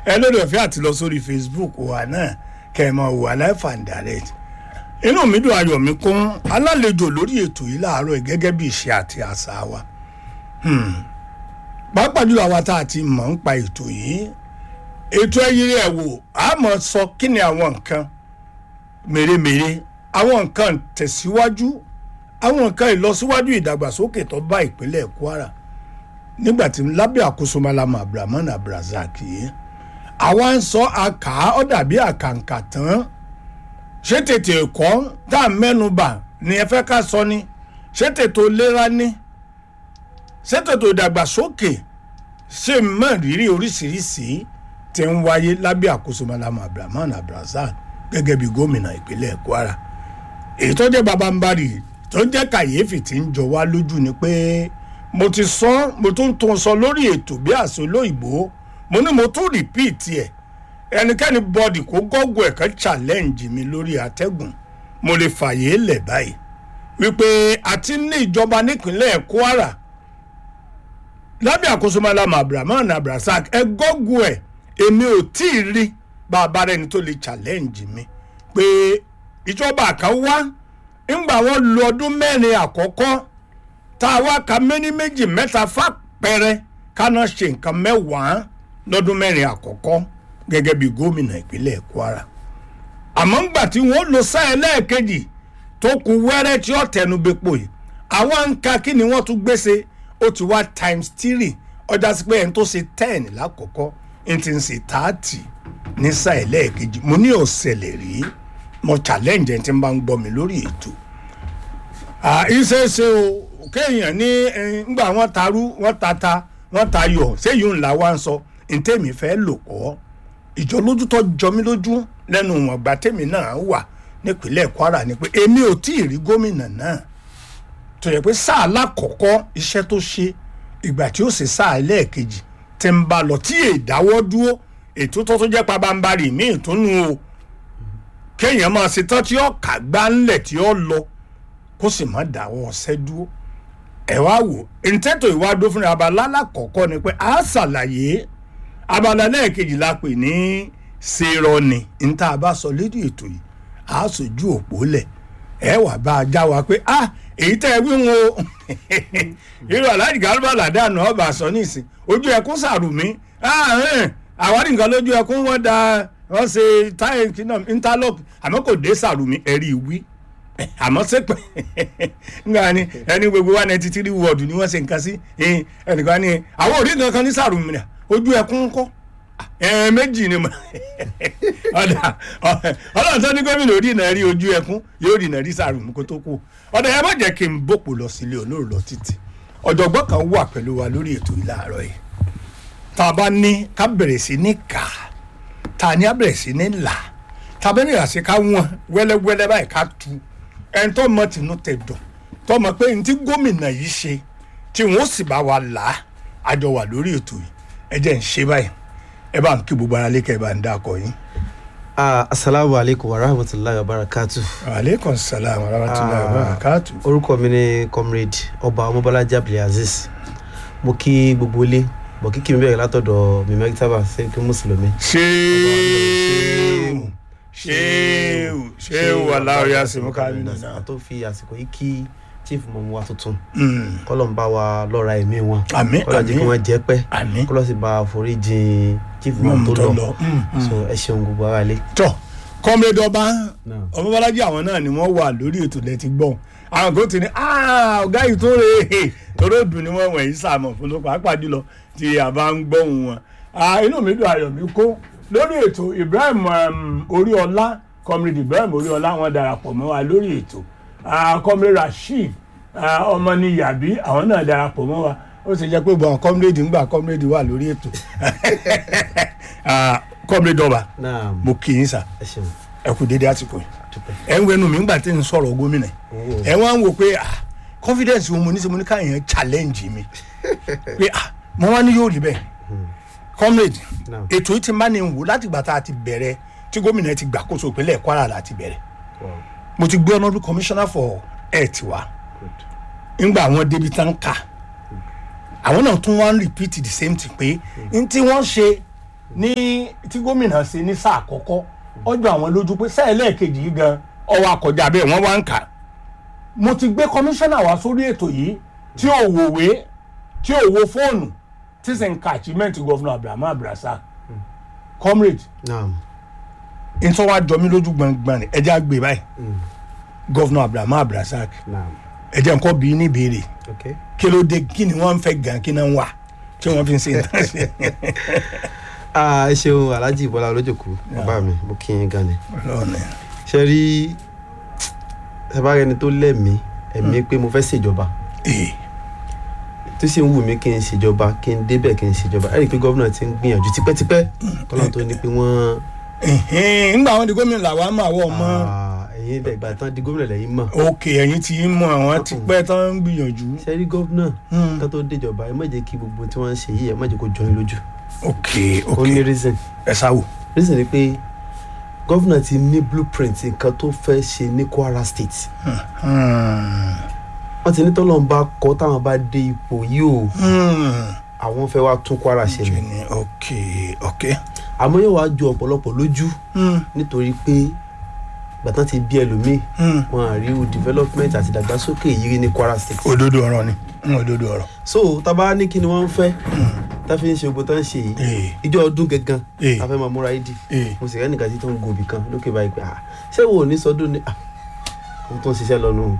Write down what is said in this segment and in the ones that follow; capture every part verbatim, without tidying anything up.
ẹ lórí ọ̀fẹ́ àti lọ sórí Facebook wa náà kẹ́ ẹ máa wò live and direct. Inú mi dùn, ayọ̀ mi kún alálejò lórí ètò yìí láàárọ̀ gẹ́gẹ́ bí ìṣe àti àṣà wa. Pàápàá jùlọ àwa tá a ti mọ̀ ń pa ètò yìí, ètò ẹyẹrẹ ẹ̀ wò á mọ̀ sọ kí ni àwọn nǹkan mèremère, àwọn nǹkan tẹ̀síwájú, àwọn nǹkan ìlọsíwájú ìdàgbàsókè tó bá ìpínlẹ̀ Kwara nígbàtí lábẹ́ àkóso Malama Abdulrahman Abdulrazak yìí. Àwa ń sọ àkà ó dàbí àkàǹkà tán. Ṣé tètè ẹ̀kọ́ tá a mẹ́nubà ni ẹ fẹ́ ká sọ ni? Ṣé tètè ìlera ni? Ṣé tètè ìdàgbàsókè? Ṣé mọ̀rírì oríṣiríṣi tí ń wáyé lábẹ́ àkóso Malama Abdulrahman Abdulrazak gẹ́gẹ́ bí gómìnà ìpínlẹ̀ Kwara? Èyí tó jẹ́ babambarì tó jẹ́ kàyéfì tí ń jọ wá lójú ni pé mo ti sọ mo tún tún sọ lórí ètò bí àṣẹ olóyìnbó, mo ní mo tún rìpíìtì ẹ̀. Ẹnikẹ́ni bọ́dì kó gọ́gùn ẹ̀ kan challenge mi lórí àtẹ́gùn, mo lè fàyè lẹ̀ báyìí wípé àti ní ìjọba nípínlẹ̀ Kwara lábẹ́ àkóso Malama Abdulrahman Abdulrazak ẹ gọ́gùn ẹ̀, èmi ò tí ì rí bàbá rẹ̀ ní tó lè challenge mi pé ìjọba kan wá ńgbà wọn lo ọdún mẹ́rin àkọ́kọ́ tá a wá ka méní méjì mẹ́ta fàpẹrẹ káná ṣe nǹkan mẹ́wàá lọ́dún mẹ́rin àkọ́kọ́ gẹ́gẹ́ bí gómìnà ìpínlẹ̀ Kwara. Àmọ́ ńgbà tí wọ́n lo sáà ẹlẹ́ẹ̀kejì tó kù wẹ́rẹ́ tí ó tẹnu bepo yìí, àwọn nǹka kí ni wọ́n tún gbèsè ó ti wá times three, ọjà sí pé ẹni tó ṣe ten lákọ̀ọ́kọ́ ẹni tí ń ṣe thirty ní sáà ẹlẹ́ẹ̀kejì. Mo ní ọ̀sẹ̀lẹ̀ rí, mo challenge ẹni tí ń bá ń gbọ́ mi lórí ètò. Ìṣeéṣe o kéèyàn ní ngbà wọ́n tarú wọ́n tata wọ́n tayọ̀ séyìí ńlá wa ń sọ ntẹ́mi fẹ́ lò kọ́. Ìjọ lójú tó jọ mí lójú lẹ́nu wọn gbà tèmi náà wà nípínlẹ̀ Kwara ni pé èmi ò tí ì rí gómìnà náà tó yẹ pé sáà lákọ̀ọ́kọ́ iṣẹ́ tó ṣe ìgbà tí ó ṣe sáà lẹ́ẹ̀kejì tí ń bá lọ tí èdáwọ́ dúró ètò tó tó jẹ́ pabambarì ní ìtúnú o kéèyàn máa ṣe tán tí ó kà gbá ńlẹ̀ tí ó lọ kó sì má dáwọ́ ọ̀sẹ́ dúró. Ẹ wá wò ntẹ́tò ìwádó fúnra abala lákọ̀ọ́kọ́ ni pé a ṣàlàyé abala lẹ́ẹ̀kejì la pè ní ṣèrọ̀nì níta bá sọ lédè ètò yìí a sojú òpó lẹ̀ ẹ wà bá a já wa pé ah èyí tẹ́ ẹ wí wọn o irú aláàjì Garba Ládàánú ọba sọ nísìn ojú ẹkún sàrùmí àwárí nǹkan lójú ẹkún wọn da wọn ṣe táyà interlock àmọ́ kò dé sàrùmí ẹ̀rí wí àmọ́ sẹ́pẹ̀ nígbà ni ẹni gbogbo wa ninety three wọ́ọ̀dù ni wọ́n ṣe nǹkan sí ẹnìkan ni àwọn òrí nǹkan kan ní sàrùmí rẹ̀ ojú ẹkún kọ́ ẹ méjì ni mo ọ̀dà ọlọ́run tó ní gómìnà orí ìnà rí ojú ẹkún yóò rí ìnà rí sàrùmí kó tó kú. Ọ̀dà ẹ má jẹ́ kí n bòpò lọ sílé olóòrò lọ títì. Ọ̀jọ̀gbọ́n kan wà pẹ̀lú wa lórí ètò ìlàárọ̀ yìí. Tá a bá ní ká bẹ̀rẹ̀ sí ní kà á, tá a ní á bẹ̀rẹ̀ sí ní là, tá a bẹ̀rẹ̀ sí àṣẹ ká wọ́n wẹ́lẹ́wẹ́lẹ́ báyìí ká tu ẹni tó mọ tìǹú tẹ dùn tó mọ pé ní tí gómìnà yìí ṣe tí wọn sì bá wa là á àjọ wà lórí ètò yìí ẹ jẹ́ ń ṣe báyìí ẹ bá ń kí gbogbo ara lékè ẹ bá ń dákọ yín. Asalaamu aleykum wa rahmatulahi wa barakatu. Aleykum salaam wa rahmatulahi wa barakatu. Orúkọ mi ni comrade Ọba Ọmọbọ́lájí Abdulaziz. Mo kí gbogbo ilé bọ̀ kíkì mi bẹ̀rẹ̀ látọ̀dọ̀ mi mẹ́gítàbà sẹ́kí mùsùlùmí. ṣéèwù ṣéèwù ṣéèwù aláwọ̀ yà sí mú káàmì náà. A tó fi àsìkò yìí kí chief mọ̀mú wa tuntun. Kọ́lọ̀ ń bá wa lọ́ra ẹ̀mí wọn. Àmín kọ́lọ̀ jẹ́ kí wọ́n jẹ́ pẹ́. Àmín kọ́lọ̀ sì bá foríjì chief mọ̀mú tó lọ. So ẹ ṣeun gbogbo ara lé. Tọ́ comrade Ọba Ọmọbọ́lájí àwọn náà ni wọ́n wà lórí ètò lẹ́tí gbọ́n. Àwọn kan ti ní ọ̀gá yìí tó rè é torí òdùn ni wọ́n wọ̀nyí sàmọ̀ fún ló pàápàá jùlọ tí a bá ń gbọ́hùn wọn. Inú mi dùn ayọ̀ mi kó lórí ètò Ibrahim Oríọlá comrade Ibrahim Oríọlá wọn darapọ̀ mọ́ wa lórí ètò. Comrade Rasheed ọmọ ní yàbí àwọn náà darapọ̀ mọ́ wa ó sì jẹ́ pé gbọ́n comrade ń gbà comrade wà lórí ètò. Comrade Ọba mo kì í sà ẹ kú dédé àsìkò yìí ẹ ń wẹnu mi ńgbà tí ń sọ̀rọ̀ gómìnà ẹ wá ń wò pé confidence wo mo ní sẹ́ mo ní káyàn challenge mi pé mo wá ní yóò rí bẹ́ẹ̀ comrade ètò yìí ti máa ní wò láti gbà tá a ti bẹ̀rẹ̀ tí gómìnà ti gbàkóso ìpínlẹ̀ Kwara láti bẹ̀rẹ̀ mo ti gbé honourable commissioner for health wa ńgbà àwọn débi tán ká àwọn náà tún wá ń repeat the same thing pé n tí wọ́n ṣe ní tí gómìnà ṣe ní sáà àkọ́kọ́ ọjọ́ àwọn lójú pé sáà ẹlẹ́ẹ̀kejì yìí gan ọwọ́ akọjá bẹ́ẹ̀ wọ́n wá ń kà. mo ti gbé kọmíṣánná wá sórí ètò yìí tí ò wòwe tí ò wo fóònù tí sì ń ka achievement gọ́fúnà Abraham Abdulrasaq comrade ntọ́ wa jọ mí lójú gbọ̀ngbọ̀n ni ẹjẹ́ àgbè báyìí gọ́fúnà Abraham Abdulrasaq ẹjẹ́ nǹkan bí ní ìbéèrè kí ló dé kí ni wọ́n ń fẹ́ gan kí náà ń wà tí wọ́n fi ń ṣe nǹkan ṣe. ẹ ṣeun Alhaji Bọ́lá Olójòkú bàbá mi mo kí yín gan ni ṣe rí ẹ bá rẹni tó lẹ́mìí ẹ̀mí pé mo fẹ́ ṣèjọba tó sì ń wù mí kí n ṣèjọba kí n débẹ̀ kí n ṣèjọba ẹ rí i pé gómìnà ti ń gbìyànjú tipẹ́tipẹ́ kọ́lá tó ní pé wọ́n. nígbà wọn di gómìnà làwọn máa wọ ọmọ. ẹ̀yin ìgbà tán di gómìnà lẹ́yìn mọ̀. ok ẹ̀yin ti ń mọ àwọn tipẹ́ tán ń gbìyànjú. ṣe rí gómìnà ká tó déjọba ẹ má jẹ́ kí gbogbo tí wọ́n ń ṣe yìí ẹ má jẹ́ kó jọ yín lójú. ok ok ó ní reason. ẹ sáwò. reason ni pé gómìnà ti ní blueprint nǹkan tó fẹ́ ṣe ní Kwara State. wọ́n ti ní tọ́lọ́ ń bá kọ́ táwọn bá dé ipò yìí o àwọn fẹ́ wá tún Kwara ṣe ni. ok ok. àmọ́ yóò wá ju ọ̀pọ̀lọpọ̀ lójú nítorí pé gbàtàn ti bí ẹlòmíì wọn à rí development àti ìdàgbàsókè yìí ní Kwara State. òdodo ọ̀rọ̀ ni òdodo ọ̀rọ̀. so tábà ní kí ni wọ́n ń fẹ́ tá fi ń ṣe gbogbo tá ń ṣe yìí ìjọ ọdún gangan tá fẹ́ máa múra ìdí mo sì rẹ́ nìkan tí tó ń gòbì kan lókè báyìí pé ṣé wo ò ní sọdún ni àwọn tó ń ṣiṣẹ́ lọ nù.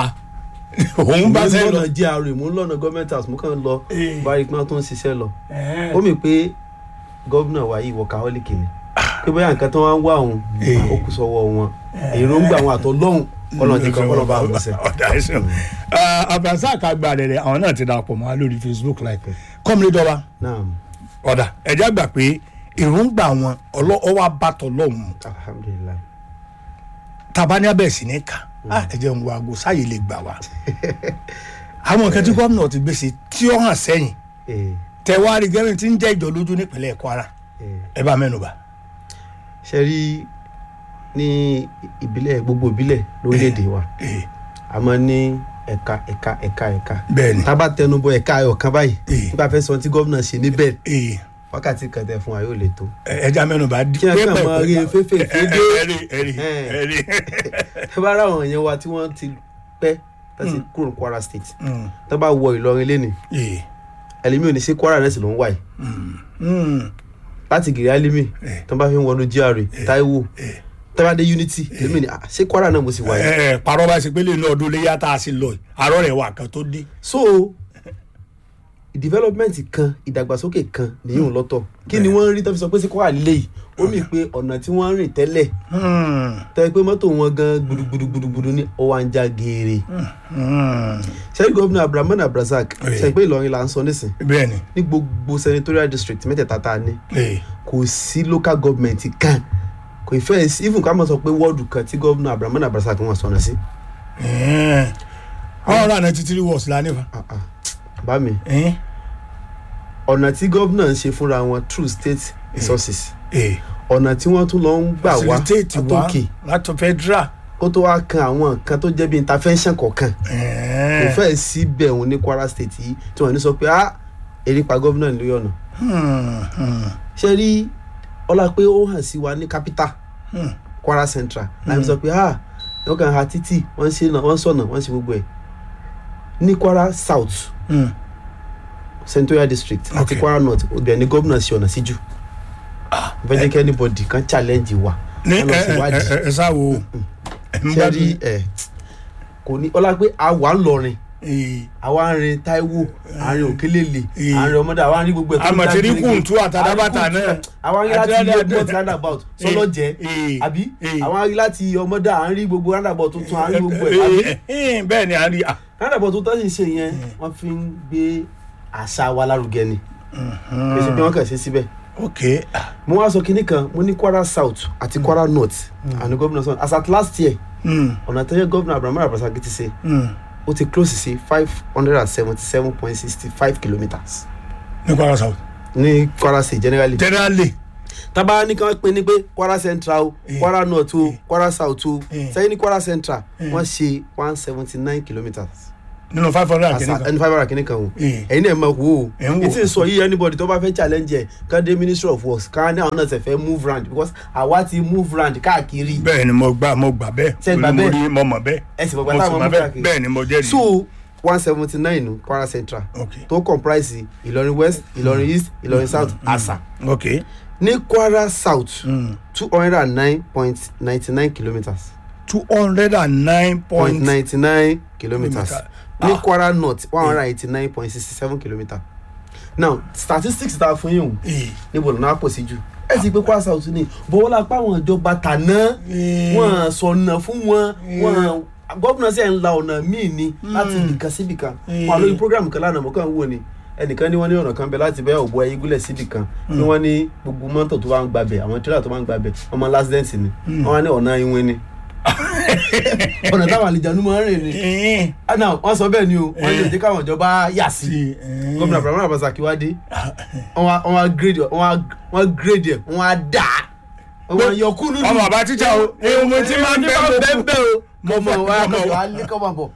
òun bá ṣe lọ G R A mo ń lọ́nà government house mo kàn ń lọ báyìí pé wọ́n tó ń ṣiṣẹ́ lọ ó mì pé gómìnà wa yìí workaholic ni pé bóyá nǹkan tó wá ń wá òun ó kù sọ́wọ́ wọn èròǹgbà àwọn àtọ̀ lọ́hùn ọlọ́run kan kọ́ bá wọn sẹ́. ọ̀dà ẹ̀sìn Abdulrasaq àgbà rẹ̀ àwọn náà ti darapọ̀ mọ́ lórí Facebook láìpẹ́ kọ́mílẹ̀ dọ́ba ọ̀dà ẹ̀jẹ̀ gbà pé èròǹgbà wọn ọwọ́ abátọ̀ lọ́hùn alhamdulillah tabani abẹ́ sí ní ká ẹ̀jẹ̀ ń wo aago sáyé lè gbà wá àwọn nǹkan tí gómìnà ti gbèsè tí ó hàn sẹ́yìn tẹ̀wárí gẹ́rin tí ń jẹ́ ìjọ lójú nípínlẹ̀ Kwara ẹ bá mẹ́nuba. ṣe rí ní ìbílẹ̀ gbogbo ìbílẹ̀ lórílẹ̀‐èdè wa a máa ní ẹ̀ka ẹ̀ka ẹ̀ka ẹ̀ka bẹ́ẹ̀ni tá a bá tẹnubọ ẹ̀ka ayọ̀ kan báyìí nígbà fẹ́ sọ tí gómìnà ṣe níbẹ̀ wákàtí kan tẹ fún wa yóò lè tó. ẹja mẹ́nuba kí ẹ kàn máa rí fẹ́fẹ́ fẹ́dé ẹ̀rí ẹ̀rí ẹ̀rí. ẹ bá rà àwọn yẹn wa tí wọ́n ti pẹ́ tá ti kúrò Kwara State tó bá wọ Ìlọrin lẹ́nu ẹlẹ́mí ò ní sí Kwara náà sì ló ń wà yìí láti gèrè alimi tó bá fi ń wọnú G R A Táíwò tó bá dé Unity ẹlẹ́mí ni ṣé Kwara náà mo sì wà yìí. ẹ ẹ parọ́ bá ṣe pé lè lọ ọdún léyà tá a sì lọ àárọ̀ rẹ̀ wà kan tó dé. so development kan ìdàgbàsókè kan nìyí ń lọ́tọ̀ kí ni wọ́n ń rí tó fi sọ pé sí Kwara lílé yìí ó mì pé ọ̀nà tí wọ́n ń rìn tẹ́lẹ̀ tẹ́ pé mọ́tò wọn gan gbudugbudugbudugbudu ní ọwọ́ anja geere. sẹ́yìn gómìnà Abraham Abdulrasaq sẹ́yìn pé Ìlọrin là ń sọ nísìn ní gbogbo senatorial district mẹ́tẹ̀ẹ̀ta tá a ní kò sí local government kan kò ìfẹ́ sí even ká mọ̀ sọ pé wọ́ọ̀dù kan tí gómìnà Abraham Abdulrasaq wọn sọ̀nà sí. one hundred and ninety three wards la ní fa. bá mi ọ̀nà tí gómìnà ń ṣe fúnra wọn through state resources ọ̀nà tí wọ́n tún lọ ń gbà wá látòkè látò federal ó tó wá kan àwọn nǹkan tó jẹ́ bí intervention kọ̀ọ̀kan kò fẹ́ sí bẹ̀rùn ní Kwara State yìí tí wọ́n ní sọ pé ah èrè pa gómìnà lórí ọ̀nà. ṣe rí ọlá pé ó hàn sí wa ní capital Kwara Central láti sọ pé ah wọ́n kàn ha títì wọ́n sọ̀nà wọ́n ṣe gbogbo ẹ̀ ní Kwara South senatorial district àti Kwara North obìnrin ní gómìnà ṣe ọ̀nà síjú bẹ́ẹ̀ jẹ́ kí anybody kan challenge wa. ní ẹ ẹ ẹ sáwo. sẹ́rí ẹ̀ kò ní ọlá pé a wà ń lọrin àwa ń rin Táíwò àárín Òkèlèlè àárín ọmọdé àwa ń rí gbogbo ẹ̀ tó ń àmọ̀tẹ́rí kùntù àtàdábàtà náà àwa ń rí láti airport roundabout sọlọ́jẹ́ àbí àwa ń rí láti ọmọdé à ń rí gbogbo roundabout tuntun à ń rí gbogbo ẹ̀ àbí. bẹ́ẹ̀ ni à ń rí. roundabout tó tọ́sí ṣe yẹn wọ́n fi ń gbé àṣà wa lárugẹ ni kì í ṣe pé wọ́n kàn ṣe síbẹ̀. ok. mo wá sọ kinní kan mo ní Kwara South àti mm. Kwara North àni gómìnà sọ as at last year ọ̀nà tẹ́yẹ gómìnà Abraham Abdulrasaq ti ṣe ó ti close sí five hundred and seventy seven point sixty five kilometres. ní Kwara South. ní Kwara State generally. generally. tábà ní kí wọ́n pè ní pé Kwara Central o Kwara North o Kwara South o sẹ́yìn ní Kwara Central wọ́n ṣe one seventy nine kilometres. nínú five hundred kìíní kan ẹni five hundred kìíní kan o Eh. ẹ̀yin náà mọ̀ wò ó Ẹ̀ ń wò. ètí sọ yìí anybody tó bá fẹ́ challenge ẹ̀ ká dé ministry of works ká ní àwọn náà ṣe fẹ́ move round because àwa ti move round káàkiri bẹ́ẹ̀ ni mo gbà mo gbà bẹ́ẹ̀ Ṣé gbà mo bẹ́ẹ̀? rí mo mọ̀ bẹ́ẹ̀ ẹ sì mọ̀ mo gbà sì táwọn mọ̀ move bẹ́ẹ̀ káàkiri bẹ́ẹ̀ ni mo jẹ́rìí. so one seventy nine Kwara Central okay tó comprise Ìlọrin West Ìlọrin East Ìlọrin South Asa okay ní Kwara South mm. two hundred and nine point ninety nine kilometres two hundred and nine point point ninety nine kilometres Kilometer. ní Ah. Kwara North one hundred and eighty nine point sixty seven kilometres now statistics ta fún yín o Eh. níbo lọ́nà àpò sí jù ẹ sì pé Kwara South ní bọ́wọ́lá pa àwọn ìjọba tàná Eh. wọ́n sọ̀nà fún wọn Eh. wọ́n gómìnà sì ń la ọ̀nà míì ni láti Mm. ibìkan sí ibìkan Eh. wọn lórí program kan lánàá mọ̀kàn wò ni ẹnìkan ní wọ́n ní ọ̀nà kan bẹ láti bẹ́ẹ̀ òbọ̀ ẹyí gúnlẹ̀ síbì kan ní wọ́n ní gbogbo mọ́tò tó bá ń gbabẹ̀ àwọn tírélà tó bá ń gbabẹ̀ ọmọ lásìdẹ́ǹtì ni wọ́n wá ní ọ̀nà ìwé ni ọ̀nà táwọn àlejànú máa ń rìn ni Eh. àná wọ́n sọ bẹ́ẹ̀ ni o wọ́n lè Eh. jẹ́ káwọn ìjọba yà sí Sí, eh. gómìnà Abdulrahman Abdulrasaq wá dé wọ́n wá wọ́n wá grade wọ́n wá wọ́n grade ẹ̀ wọ́n wá dà wọ́n wá yọ kúlù ọmọ bàbá tíjà o ewu mo ti máa ń bẹ́ bẹ́ẹ̀ bẹ́ẹ̀ o Mo kọ́mọ fẹ́- wa mo kọ́mọ fẹ́- wa lé kọ́mọ bọ̀.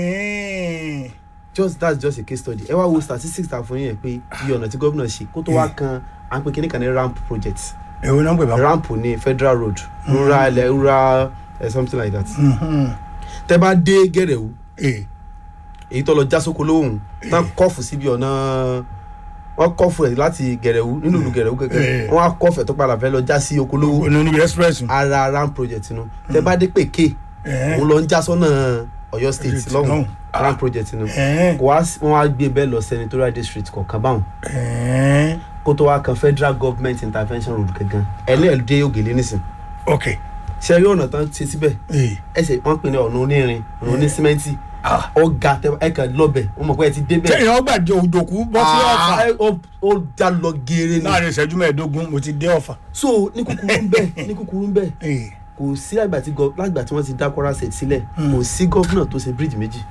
Eh. just that's just a case study ẹ wá wo statistics ta fún yín pé iye ọ̀nà tí gómìnà ṣe kó tó wá kan à ń pè kíní kan ní ramp project èwo náà ń pè bá. ramp ní federal road rural ilẹ̀ rural uh, something like that Mhm. tẹ bá dé Gẹ̀rẹ̀wú Eh. èyí tó lọ já sóko lóhùn tán kọ́ọ̀fù síbi ọ̀nà wọ́n kọ́ọ̀fù ẹ̀ láti Gẹ̀rẹ̀wú nínú ìlú Gẹ̀rẹ̀wú gẹ́gẹ́ Eh. wọ́n á kọ́ọ̀fù ẹ̀ tó padà fẹ́ lọ já sí oko lówó òní níbi express. ara ramp project nu tẹ bá dé Pèké Eh. òun lọ ń já sọ́nà Ọ̀yọ́ state State lọ́hùn lọ́hùn. ramp project nu Eh. kò wá wọ́n wá gbé bẹ́ẹ̀ lọ senatorial district kọ̀ọ̀kan báwọn Eh. kó tó wá kan federal government intervention road gangan ẹlẹ́ẹ̀dẹ́ Ògèlè nísìn ok. ṣe rí ọ̀nà tán ṣe síbẹ̀ Eh. ẹsẹ̀ wọ́n pè ní ọ̀nà onírin ọ̀nà onísímẹ́ǹtì Ah. ọ̀gá ẹ̀ka lọ́bẹ̀ wọ́n mọ̀ pé ẹ ti débẹ̀ tẹ̀yìn ọgbà jẹ òjòkú bọ́ sí ọ̀fà Ah, ó- ó já lọ geere ni láàrin ìṣẹ́jú mẹ́ẹ̀ẹ́dógún mo ti dé ọ̀fà. so ní kúkúrú ń bẹ̀ ní kúkúrú ń bẹ̀ Eh. kò sí àgbà tí gọ lágbà tí wọ́n ti dá Kwara State sílẹ̀ kò sí gọ́fúnà tó ṣe bíríìjì méjì.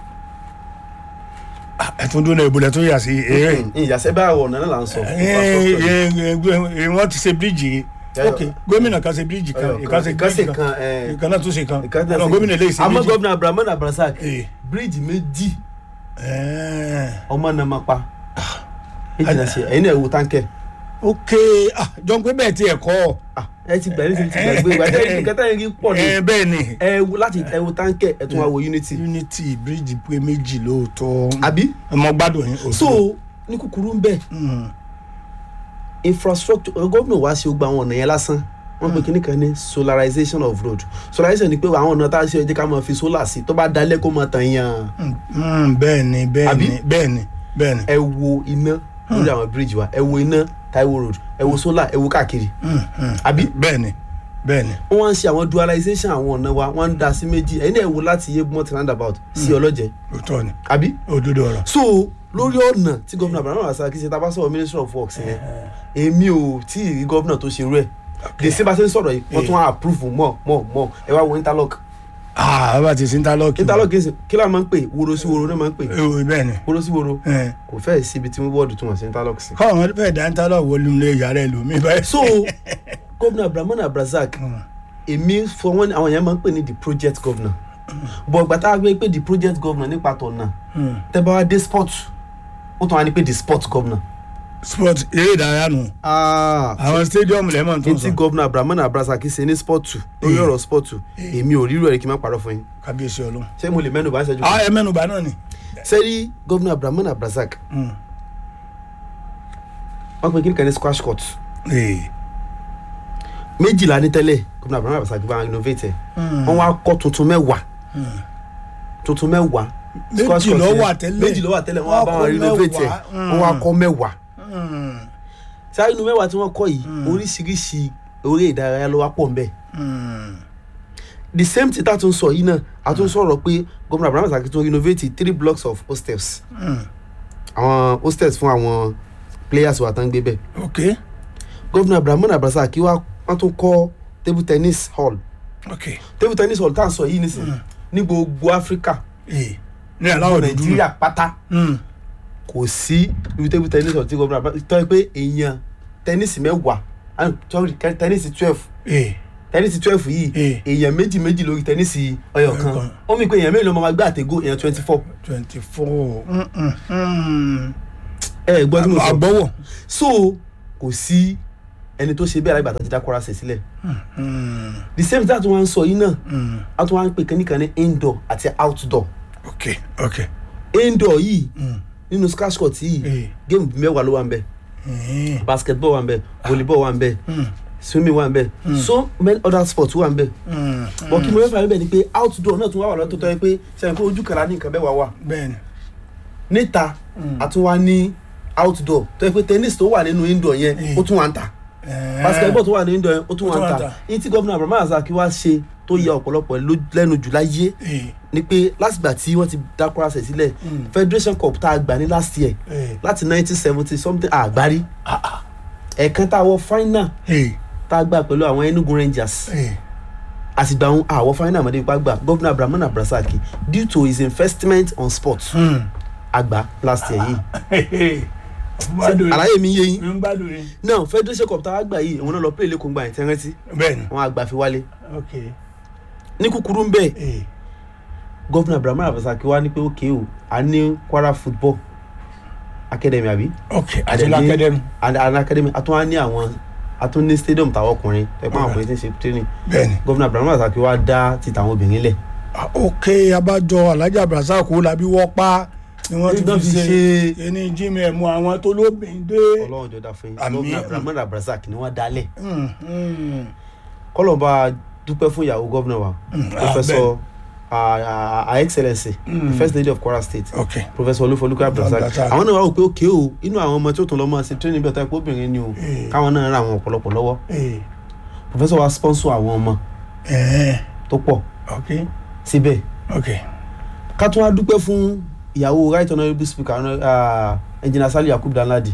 Ah, ẹ tún dúró ìbúlẹ̀ tó yà sí eré. ìyàsẹ́ bá ọ̀nà náà là ń sọ. wọ́n ti ṣe bíríìjì ok gómìnà kan ṣe bíríìjì kan ìkan ṣe ìkànsẹ̀ bíríìjì kan kan ìkan náà tún ṣe kan ìkànsẹ̀ àwọn gómìnà lè ṣe àmọ́ bíríìjì. gómìnà Abdulrahman Abdulrasaq Eh. bíríìjì méjì Eh. ọmọ náà máa pa méjì náà ṣe ẹ̀yin náà wo táǹkẹ̀. ok ah jọ pé bẹ́ẹ̀ ti ẹ̀ kọ́ Ah, ẹ ti gbà ní ti gbàgbé ìgbà tẹ́lẹ̀ kẹta yẹn kí pọ̀ ní ẹ bẹ́ẹ̀ ni ẹ wo láti ẹ wo táǹkẹ̀ ẹ tún wá wo unity unity bíríìjì pé méjì lóòótọ́ àbí ọmọ gbádùn yín òtún. so ní kúkúrú ń bẹ̀ Mm. infrastructure gómìnà wa ṣe gba àwọn ọ̀nà yẹn lásán wọ́n pe kíní kan ní solarization of road solarization ni pé àwọn ọ̀nà tá a ṣe ẹ jẹ́ ká máa fi solar sí tó bá dalẹ̀ kó máa tàn yàn Mm, bẹ́ẹ̀ ni bẹ́ẹ̀ Àbí? ni bẹ́ẹ̀ ni bẹ́ẹ̀ ni. ẹ wo iná lórí àwọn bridge wa ẹ wo iná Taiwo road ẹ wo solar ẹ wo káàkiri Mm, mm. àbí bẹ́ẹ̀ ni bẹ́ẹ̀ ni. wọ́n wá ń ṣe àwọn dualization àwọn ọ̀nà wa wọ́n ń da sí méjì ẹ̀yin náà ẹ wo láti Yebumot roundabout sí Ọlọ́jẹ̀ òótọ́ ni àbí òdodo ọ̀rọ̀. so lórí ọ̀nà tí gómìnà Abdulrahman Abdulrasaq ṣe tá a bá sọ̀rọ̀ ministry of works yẹn èmi ò tí ì rí gómìnà tó ṣe rú ẹ̀ the same person sọ̀rọ̀ yìí wọ́n tún wá approve mọ̀ mọ̀ mọ̀ ẹ wá wo interlock ah bàbá ti sin interlock. interlock yìí kí la máa ń pè woro sí woro náà máa ń pè ewu bẹ́ẹ̀ ni. woro sí woro Eh. kò fẹ́ẹ̀ síbi tí wọ́ọ̀dù tún wọ́n sí interlock sí. káwọn ọmọdé fẹ́ẹ̀ dá interlock wọlé ilé yàrá ẹlòmíì báyìí. so gómìnà Abdulrahman Abdulrasaq èmi fọ wọn àwọn yẹn máa ń pè ní the project governor but gbàtà gbé pé the project governor nípa tọ̀nà tẹ́ bá wá dé sport ó tún wá ní pé the sport governor. sport eré ìdárayá nù. àwọn stadium lẹ́mọ̀ tó ń etí sọ. gómìnà Abdulrahman Abdulrasaq ṣe ní sport two lórí Eh. ọ̀rọ̀ sport two èmi ò rírọ̀ ẹ̀ kí n má parọ́ fún yín kábíyèsí ọlọ́run. ṣé mo lè mẹ́nu bá ń ṣẹ́jú. ah ẹ mẹ́nuba náà ni. sẹ́rí gómìnà Abdulrahman Abdulrasaq Mm. wọ́n pe kí ni kan ní squash court Eh. méjìlá ní tẹ́lẹ̀ gómìnà Abdulrahman Abdulrasaq bá innovate ẹ̀ Mm. wọ́n wá kọ́ tuntun mẹ́wàá Mm. tuntun mẹ́wàá squash méjì court ló yẹn. wà tẹ́lẹ̀. méjì ló wà tẹ́lẹ̀ wọ́n wá bá wọn kọ́ renovate ẹ̀ mẹ́wàá. Mm. wọ́n wá kọ́ mẹ́wàá Mm. sáré inú mẹ́wàá tí wọ́n kọ́ yìí oríṣiríṣi eré ìdárayá ló wá pọ̀ ń bẹ̀ Mm. the same thing tá a tún sọ yìí náà a tún sọ̀rọ̀ pé gómìnà Abdulrahman Abdulrasaq tún renovate three blocks of hostels Mm. àwọn hostels fún àwọn players wa tán gbé bẹ́ẹ̀ ok gómìnà Abdulrahman Abdulrasaq kí wọ́n tún kọ́ table tennis hall ok. table tennis hall tá à ń sọ yìí nísìnyí ní gbogbo Áfíríkà Eh. ní aláwọ̀ dúdú. Nàìjíríà pátá Mm. kò sí ibi table tennis hall tí gómìnà Abdulrahman tọ́ ẹ pé èèyàn tennis mẹ́wàá ah, sorry tennis twelve Eh. tẹ́nísì twelve yìí èèyàn méjì méjì lórí tẹ́nísì ọyọ kan ó mi pé èèyàn mélòó máa gbé àtẹ̀gó èèyàn twenty four. twenty four. ẹ gbọ́ tí mo sọ àgbọ̀wọ̀. so kò sí ẹni tó ṣe bẹ́ẹ̀ láì bàtà ti dá Kwara State sílẹ̀. the same thing àti wọn sọ yìí náà àti wọn pè kẹ́nìkan ní indoor àti outdoor. ok ok. indoor yìí nínú scratch court yìí game mẹ́wàá ló wà ń bẹ̀ basketball wà ń bẹ̀ volleyball wà ń bẹ̀ swimming wà ń bẹ̀ so many other sports wà ń bẹ̀ but kí mo fẹ́ fà níbẹ̀ ni pé outdoor náà tún wà wà lọ́tọ̀ tó yẹ pé sẹ́yìn pé ojú kàrá ní nǹkan bẹ́ẹ̀ wà wà bẹ́ẹ̀ni níta àtúnwá ní outdoor tó yẹ pé tennis tó wà nínú indoor yẹn ó tún wà ń ta basketball tó wà nínú indoor yẹn ó tún wà ń ta yìí tí gómìnà Abraham Razak wá ṣe tó yẹ ọ̀pọ̀lọpọ̀ lẹ́nu jù láyé ni pé látìgbà tí wọ́n ti dá Kwara State sílẹ̀ Federation Cup tá a gbà ní last year láti nineteen seventy something àgbárí ẹ̀ẹ̀kan tá a wọ final tá a gbà pẹ̀lú àwọn Enugu Rangers àtìgbà àwọn àwọ̀ final àmọ́dé ipá gbà gómìnà Abraham Razak due to his investment on sports àgbà last year yìí àlàyé mi yé yín now Federation Cup tá a gbà yìí òun náà lọ play lẹ́kọ̀ọ́ gbà yẹn tẹ́rẹ́tì àwọn àgbà fi wálé ní kúkúrú ń bẹ gómìnà Abraham Razak wá ní pé ókè o a ní Kwara football academy àbí. ok àti academy. àti academy a tún wá ní àwọn a tún ní stadium tàwọn ọkùnrin ẹ pọ́n àwọn ọkùnrin tí ń ṣe training. bẹ́ẹ̀ni gómìnà Abraham Razak wá dá ti tàwọn obìnrin lẹ̀. ok abájọ Alhaji Razak kó labi wọ́pá ni wọ́n tún fi ṣe ẹni jimmy ẹ̀mú àwọn tó lóbìn dé. ọlọ́run jọ dá fún yín gómìnà Abraham Razak ni wọ́n dálẹ̀. kọ́lọ̀ bá dúpẹ́ fún ìyàwó gómìnà wa professor her excellency the first lady of Kwara State professor Olúfolúkẹ́ Abdulrasaq àwọn náà wà wò pé òkè o inú àwọn ọmọ tí ó tún lọ máa ṣe training bẹ́ẹ̀ tó ẹ̀pọ̀ obìnrin ni o káwọn náà ra àwọn ọ̀pọ̀lọpọ̀ lọ́wọ́ professor wa sponsor àwọn ọmọ tó pọ̀ síbẹ̀ ká tún wá dúpẹ́ fún ìyàwó right honourable speaker engineer Saliu Yakubu Danladi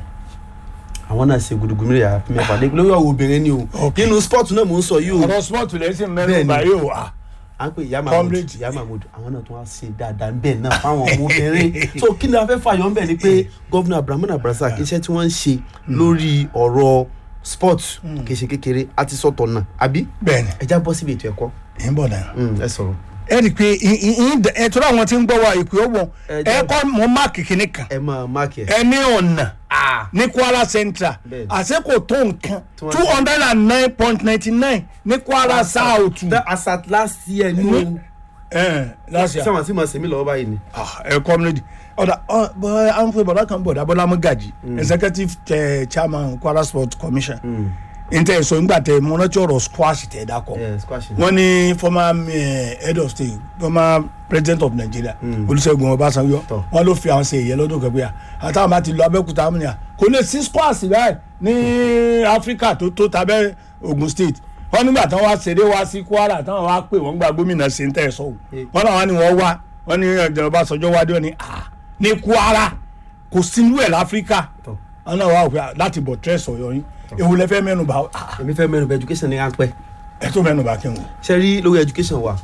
àwọn náà ṣe gudugudu rẹ̀ mẹ́fà lórí ọ̀wọ̀ obìnrin ni o nínú sport náà mò ń sọ yìí o ọ̀rọ̀ sport lẹ́sìn mẹ́rin báyìí o à ń pè ìyá mahmood ìyá mahmood àwọn náà tún wá ṣe dáadáa ń bẹ̀ náà fáwọn ọmọbìnrin so kí ni a fẹ́ fàyọ̀ ń bẹ̀ ni pé gómìnà Abraham Razak iṣẹ́ tí wọ́n ń ṣe lórí ọ̀rọ̀ sport kì í ṣe kékeré àti sọ̀tọ̀ náà àbí bẹ́ẹ̀ni ẹ já bọ́ síbi ètò ẹ̀kọ́. ẹ̀ ń bọ̀ náà ẹ sọ̀rọ̀. ẹ rí i pé ẹ tó láwọn tí ń gbọ́ wa ìpè ọ̀wọ́ ẹ kọ́ mọ máàkì kìíní kan ẹ máa máàkì ẹ. ẹ ní ọ̀nà ní Kwara Central àṣẹ kò tó nǹkan two hundred and nine point ninety nine ní Kwara South. as at last year ni o. ẹ last year sẹ́wọ̀n tí mo ṣe mí lọ́wọ́ báyìí ni. ẹ community ọ̀dà àwọn fún ìbọ̀dá kan bọ̀dá Bọ́lá Mọ́gàjì executive chairman Kwara Sports Commission n tẹ sọ nígbà tẹ mọ́nàtí ọ̀rọ̀ squash tẹ dákọ̀ wọ́n ní former head of state former president of Nigeria Olúṣẹ́gun Ọbásanjọ́ wọ́n ló fi àwọn ṣe ìyẹn lọ́dún kan pé à àtàwọn bá ti lọ Abẹ́òkúta amúnìyà kò lè sí squash báyìí ní Africa tó tó tabẹ́ Ogun State wọ́n nígbà tí wọ́n wá ṣeré wá sí Kwara táwọn wá pè wọ́n gba gómìnà ṣe ń tẹ̀ sọ wọ́n náà wọ́n ní wọ́n wá wọ́n ní ìjọba Ọbásanjọ́ wá dé wọ́n ní à ní Kwara kò sínú ẹ̀ láfíríkà wọ́n náà wá òfin láti bọ̀ tẹ́sọ̀ yọ yín ewu lẹ fẹ́ mẹ́nu bà. èmi fẹ́ mẹ́nu bà education ní ráńpẹ́. ẹ tó mẹ́nu bà kí n wò. ṣe rí lórí education wa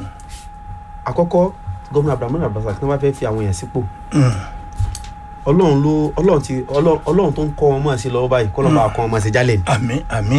àkọ́kọ́ gómìnà Abraham Razak ní wọ́n fẹ́ fi àwọn èèyàn sípò ọlọ́run ló ọlọ́run ti ọlọ́run tó ń kọ́ wọn máa ṣe lọ́wọ́ báyìí kọ́ lọ́ọ́ bá kọ́ wọn máa ṣe jálẹ̀ ni. àmín àmín.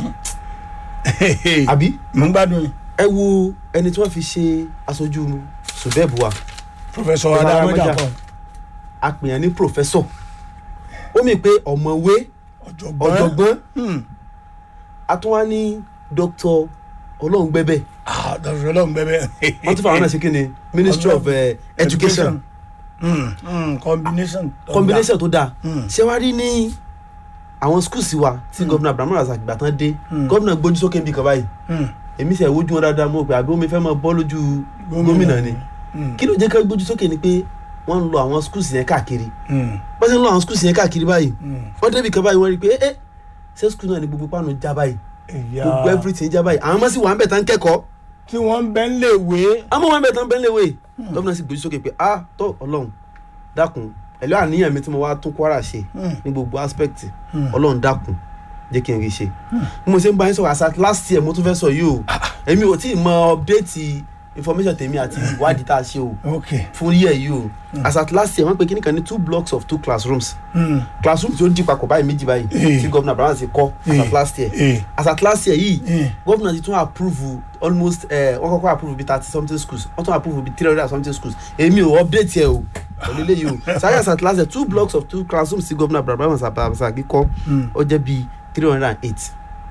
àbí. mo ń gbádùn yín. ẹ wo ẹni tí wọ́n fi ṣe aṣojú subeb wa. professor Adamoja kan. a pè yàn ní professor ó mi pé ọ̀mọ̀wé ọ̀jọ̀gbọ́n a tún wá ní doctor Ọlọ́rungbẹ́bẹ́. ah doctor Ọlọ́rungbẹ́bẹ́. wọ́n tún fà wọn náà sí kí ni ministry of uh, education. Mm, mm, combination. combination tó dáa. ṣé wàá rí ní àwọn schools wa tí gómìnà Abraham Razak gbà tán dé gómìnà gbójú sókè bí kan báyìí èmi sì ẹ̀ wojú wọn dáadáa mọ̀ pé àbí omi fẹ́ máa bọ́ lójú gómìnà ni kí ló jẹ́ ká gbójú sókè ni pé wọ́n ń lo àwọn schools yẹn káàkiri wọ́n ti ń lo àwọn schools yẹn káàkiri báyìí wọ́n débi kan báyìí wọ́n rí i pé ẹ́ ṣé school náà ni gbogbo pàánù já báyìí gbogbo everything já báyìí àwọn ọmọ sì wà ń bẹ̀ tán kẹ́kọ̀ọ́. tí wọ́n ń bẹ́ ń lè wé. àwọn ọmọ ń bẹ̀ tán bẹ́ ń lè wé. gómìnà sì gbójú sókè pé ah tó Ọlọ́run dákun ẹ̀lú àníyàn mi tí mo wá tún Kwara ṣe ní gbogbo aspect Ọlọ́run dákun jẹ́ kí n rí ṣe. bí mo ṣe ń bá yín sọ̀rọ̀ àṣà last year mo tún fẹ́ sọ yìí o èmi ò tí ì mọ update information tèmi àti ìwádìí tá a ṣe o okay fún year yìí o as at last year wọ́n pe kíní kan ní two blocks of two classrooms mm. classrooms tó di papọ̀ báyìí méjì báyìí Eh. tí governor Abraham ti kọ́ as at last year Eh. as at last year yìí Eh. governor ti tún approve almost wọ́n kọ́kọ́ approve bí thirty something schools wọ́n tún approve bí three hundred and something schools èmi ò update yẹ o pẹ̀lú eléyìí o so as at last year two blocks of two classrooms tí governor Abraham Sàbàsàgì kọ́ ó jẹ́ bí three hundred and eight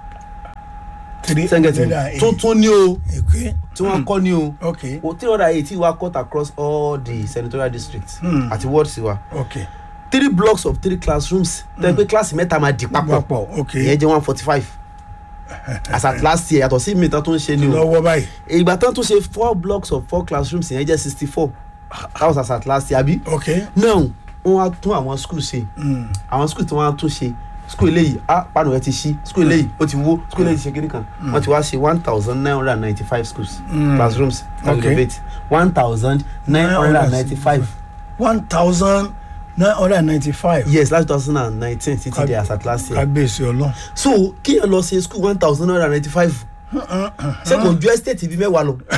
sẹ́ńgẹ̀tì tuntun ni o okay tí wọ́n kọ́ ni o okay o three hundred and eighty wa cut across all the senatorial districts Mm. àti wards wa okay three blocks of three classrooms tẹ́ pé kíláàsì mẹ́ta máa di papọ̀ papọ̀ okay ìyẹn jẹ́ one forty five as at last year yàtọ̀ sí mi tán tó ń ṣe ni o lọ́wọ́ báyìí ìgbà tán tó ṣe four blocks of four classrooms ìyẹn jẹ́ sixty four that was as at last year àbí okay now wọ́n á tún àwọn school ṣe mm. àwọn school tí wọ́n á tún ṣe school eléyìí ah pàánù rẹ ti ṣí school eléyìí ó ti wó school eléyìí ti ṣe kíní kan wọ́n ti wá ṣe one thousand nine hundred and ninety five schools Mm. classrooms Okay. renovate one thousand nine hundred and ninety five one thousand nine hundred and ninety-five yes last two thousand and nineteen títí dé as at last year kábíyèsí ọlọ́run so kíyàn lọ ṣe school one thousand nine hundred and ninety five ṣé kò ju estate bíi mẹ́wàá lọ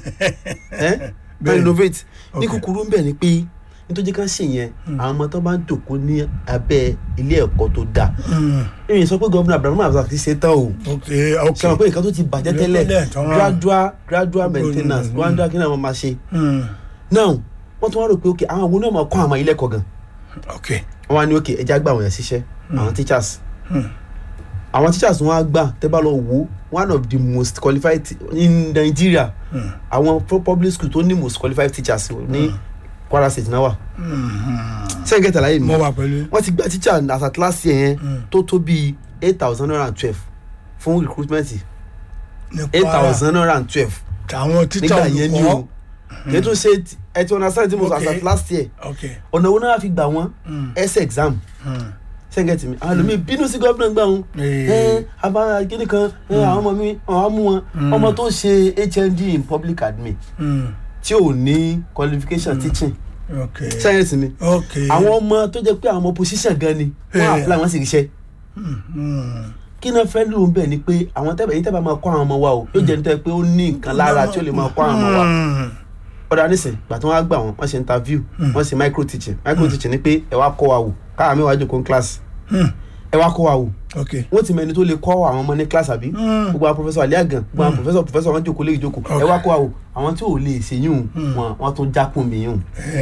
ẹ́ Bẹ́ẹ̀ni. renovate ní Okay. kúkúrú ń bẹ̀ ni pé nítorí ká ṣe yẹn àwọn ọmọ tó bá ń jòkó ní abẹ́ ilé ẹ̀kọ́ tó dáa èyí sọ pé gómìnà Abraham Abdulrahman ti ṣe tán o okay ṣe okay wọn pé nǹkan tó ti bàjẹ́ tẹ́lẹ̀ Tẹ́lẹ̀ tán. gradual gradual maintenance Mm. gradual kí ni àwọn máa ṣe Mm. now wọ́n tún wá rò pé ok àwọn àwọn onímọ̀ kọ́ àwọn ilé ẹ̀kọ́ gan okay wọ́n wá ní ok ẹja gbà wọ́n yẹn ṣiṣẹ́ àwọn teachers Mm. àwọn teachers wọn á gbà tẹ́ bá lọ wò one of the most qualified t- in Nigeria Mm. àwọn pro- public school tó ní most qualified teachers ní Kwara State náà wà ṣé n gẹ́tà láyé mi mo wà pẹ̀lú wọ́n ti gba teacher as at last year yẹn tó tó bíi eight thousand one hundred and twelve fún recruitment eight thousand one hundred and twelve àwọn títà nígbà yẹn ni o olùkọ́ kì í tún ṣe ẹ ti understand tí mo sọ as Okay. at last year okay ọ̀nà wo náà fi gbà wọ́n Mm. ẹsẹ̀ exam Mm. sẹ́ńgẹ̀tì mi àwọn ẹlòmíì bínú sí gómìnà gbà wọn Eh. ẹ abá kíní kan ẹ àwọn ọmọ mi àwọn mú wọn ọmọ tó ṣe H N D in public admin Mm. tí ò ní qualification teaching okay sẹ́ńgẹ̀tì mi okay àwọn ọmọ tó jẹ́ pé àwọn ọmọ position gan ni wọ́n Eh. apply wọ́n sì ríṣẹ́ Mm. kí náà fẹ́ lò ń bẹ̀ ni pé àwọn tẹ́bẹ̀ yìí tẹ́bẹ̀ máa kọ́ àwọn ọmọ wa o yóò jẹ́ nítorí pé ó ní nǹkan lára tí ó lè máa kọ́ àwọn ọmọ wa Mm. ọ̀dà nísìn gbà tí wọ́n á gbà wọ́n wọ́n ṣe interview wọ́n ṣe micro teaching micro teaching ni pé ẹ wá kọ́ wa wò káwa mẹ́wàá jòkó ní class Mm. ẹ wá kọ́ wa wò okay wọ́n ti mẹ́ni tó lè kọ́ àwọn ọmọ ní class àbí Mm. gbogbo àwọn professor aliagan gbogbo àwọn professor professor wọn jòkó lé ìjókòó ẹ wá kọ́ wa wò àwọn tí ò lè ṣe yín wọn wọ́n tún jákùn mi yín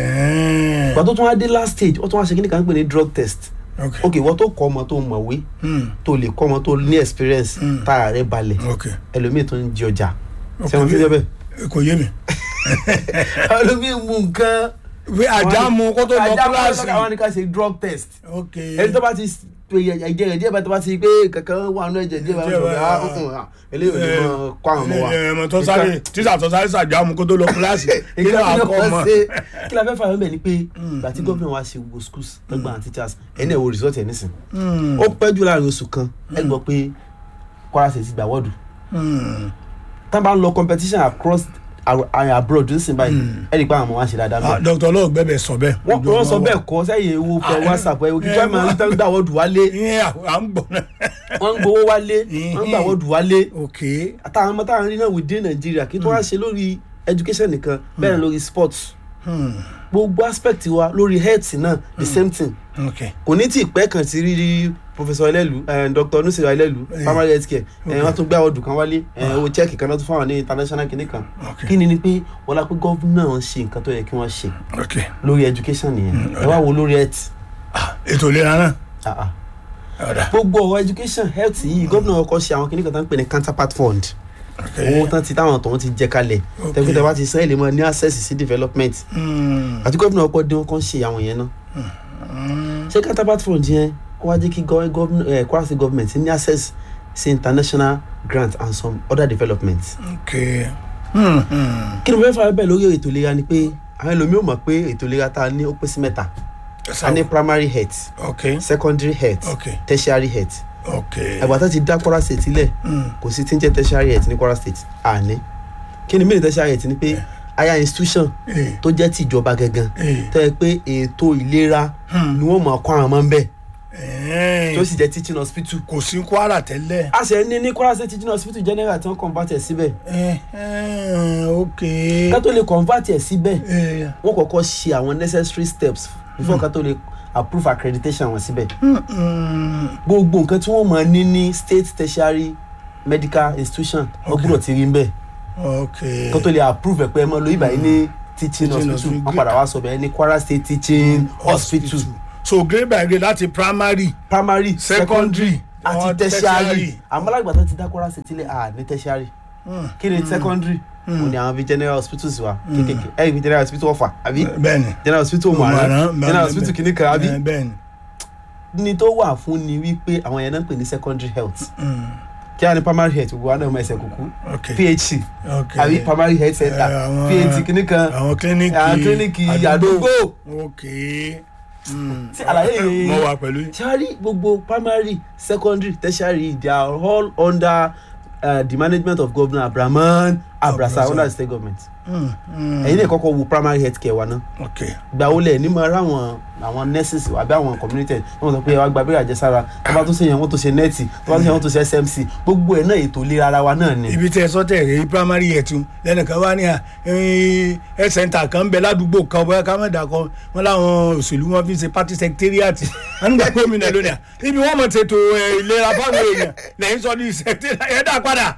Eh. gbà tó tún wá dé last stage wọ́n tún wá ṣe kí ni kàn ń pè ní drug test okay ok wọ́n tó kọ́ ọmọ tó mọ̀wé Mm. tó lè kọ́ ọmọ tó ní experience tára rẹ̀ balẹ̀ okay ẹlòmíì tó ń di ọjà Okay. sẹ́wọ̀n fi jẹ́ bẹ́ẹ̀ kò yé mi ẹlòmíì mú nǹkan pé àjámu kó tó lọ ajá wọn kíláàsì àwọn ní ká ṣe drug test okay ẹni tó bá ti pe ẹ̀jẹ̀ rẹ̀ díẹ̀ bá tó bá ti pé kankan wà nínú ẹ̀jẹ̀ díẹ̀ bá tó bá ah eléyìí ò ní mọ kó àwọn ọmọ wa ẹmọ tó sáré tíṣà tó sáré ṣàjámu kó tó lọ kíláàsì kí ló ìgbà tí àkọ wọ́n ọmọ ṣe kí la fẹ́ fà yọ̀ bẹ̀ ni pé ìgbà tí gómìnà wa ṣe gbogbo schools lọ́gbà àwọn teachers ẹni ẹ̀ wo result ẹ̀ nísìn ó pẹ́ jù láàrin oṣù kan ẹ gbọ́ pé Kwara State ti gbà wọ́ọ̀dù tá a bá ń lọ competition across ar- abroad nísìn báyìí ẹ rí i pé àwọn ọmọ wa ṣe dáadáa bẹ́ẹ̀ dr olóògbé sọ bẹ́ẹ̀ wọ́n wọ́n sọ bẹ́ẹ̀ kọ́ sẹ́yìn ewu fẹ́ whatsapp ẹ̀ òkè fẹ́ máa ń tán gbà wọ́ọ̀dù wálé ìyẹn à ń gbọ́ náà wọ́n ń gbowó wálé wọ́n ń gbà wọ́ọ̀dù wálé okay àtàwọn ọmọ táwọn rí náà within Nigeria kí tó wá ṣe lórí education nìkan bẹ́ẹ̀ ni lórí sports Hmm. gbogbo aspect wa lórí health náà the same thing okay kò ní tí ì pẹ́ kàn sí rírí professor Elelu eh, Doctor Nusira Elelu primary health care eh, wọ́n tún gbé àwọ̀dù kan wálé eh, owó check kan náà tún fáwọn ní international clinic kan Okay. kí ni ni pé wọ́n la pé gọ́vùnà ṣe nǹkan tó yẹ kí wọ́n ṣe okay lórí education nìyẹn ẹ wá wo lórí health Ah, ètò ìlera náà ah ah ọ̀dà gbogbo ọ̀rọ̀ education health yìí gọ́vùnà ọkọ̀ ṣe àwọn clinic kan tó ń pè ní counterpart fund okay owó tán ti táwọn tòun ti jẹ kalẹ̀ Okay. tẹ́kùtẹ́ bá ti sẹ́yìn lè mọ ní access sí development Hmm. àti gómìnà ọkọ̀ dín wọn kàn ṣe àwọn yẹn náà ṣé counterpart fund yẹn ó wá jẹ́ kí gọ́- gọ́vnà- eh, Kwara State government ní access sí international grant and some other developments. okay Hmm, hmm. kí ni mo fẹ́ fà bẹ́ẹ̀ lórí ètò ìlera ni pé àwọn ẹlòmíì ò mọ̀ pé ètò ìlera tá a ní ó pín sí mẹ́ta a ní primary health okay secondary health Okay. tertiary health okay ẹ̀gbà tó ti dá Kwara State sílẹ̀ Hmm. kò sí tí ń jẹ́ tertiary health ní Kwara State àní kí ni mí ní tertiary health ni pé aya institution Eh. tó jẹ́ tìjọba gangan Eh. tó yẹ pé ètò ìlera Hmm. ni wọ́n máa kọ́ àwọn ọmọ ń bẹ̀ tó sì jẹ́ teaching hospital. kò sí Kwara tẹ́lẹ̀. a ṣe ní ní Kwara State teaching hospital general tí wọ́n convert ẹ̀ síbẹ̀. ok. ká tó lè convert ẹ̀ síbẹ̀ wọ́n kọ́kọ́ ṣe àwọn necessary steps before ká tó lè approve accreditation wọn síbẹ̀. gbogbo nǹkan tí wọ́n máa ní ní state tertiary medical institution wọ́n gbọ́dọ̀ ti rí ń bẹ̀. ok. ká tó lè approve ẹ̀ pé ẹ máa lo ibà yìí ní teaching hospital wọ́n padà wá sọ bẹ́ẹ̀ ní Kwara State teaching hospital. so grade by grade láti primary primary secondary àti tertiary àmọ́ lágbà tó ti dá Kwara State lẹ̀ à ní tertiary kí ni secondary o ní àwọn bíi general hospitals wa kékeré ẹ ibi general hospital Ọ̀fà àbí bẹ́ẹ̀ni general hospital Òmùaran general hospital kìíní kan àbí bẹ́ẹ̀ni ní tó wà fún ni wípé àwọn yẹn náà ń pè ní secondary health kí á ní primary health gbogbo wa náà mọ ẹsẹ̀ kúkú P H C àbí primary health center P H C kìíní kan àwọn kílíníkì àwọn kílíníkì àdúgbò tí àlàyé yìí mo wà pẹ̀lú. sáré gbogbo primary secondary tertiary they are all under uh, the management of Governor Abdulrahman Abrasa under the state government. ẹ̀yin lè kọ́kọ́ wo primary health care wa náà. gba ó lẹ̀ ní mo ra àwọn àwọn nurses àbí àwọn community wọ́n sọ pé wàá gba abẹ́rẹ́ àjẹsára tó bá tó ṣe yẹn wọ́n tó ṣe nẹ́ẹ̀tì tó bá tó ṣe yẹn wọ́n tó ṣe S M C gbogbo ẹ̀ náà ètò ìlera ara wa náà ni. ibi tí ẹ sọ tẹ ẹ primary health lẹ́nìkan wá ní health center kan bẹ ládùúgbò kan bóyá ká má dà kọ wọn láwọn òṣèlú wọn fi ṣe party secretariat wọn nígbà gómìnà lónìí ibi wọn mọ̀ ṣètò ìlera fáwọn èèyàn lẹ́yìn sọ ní secretariat ẹ dá padà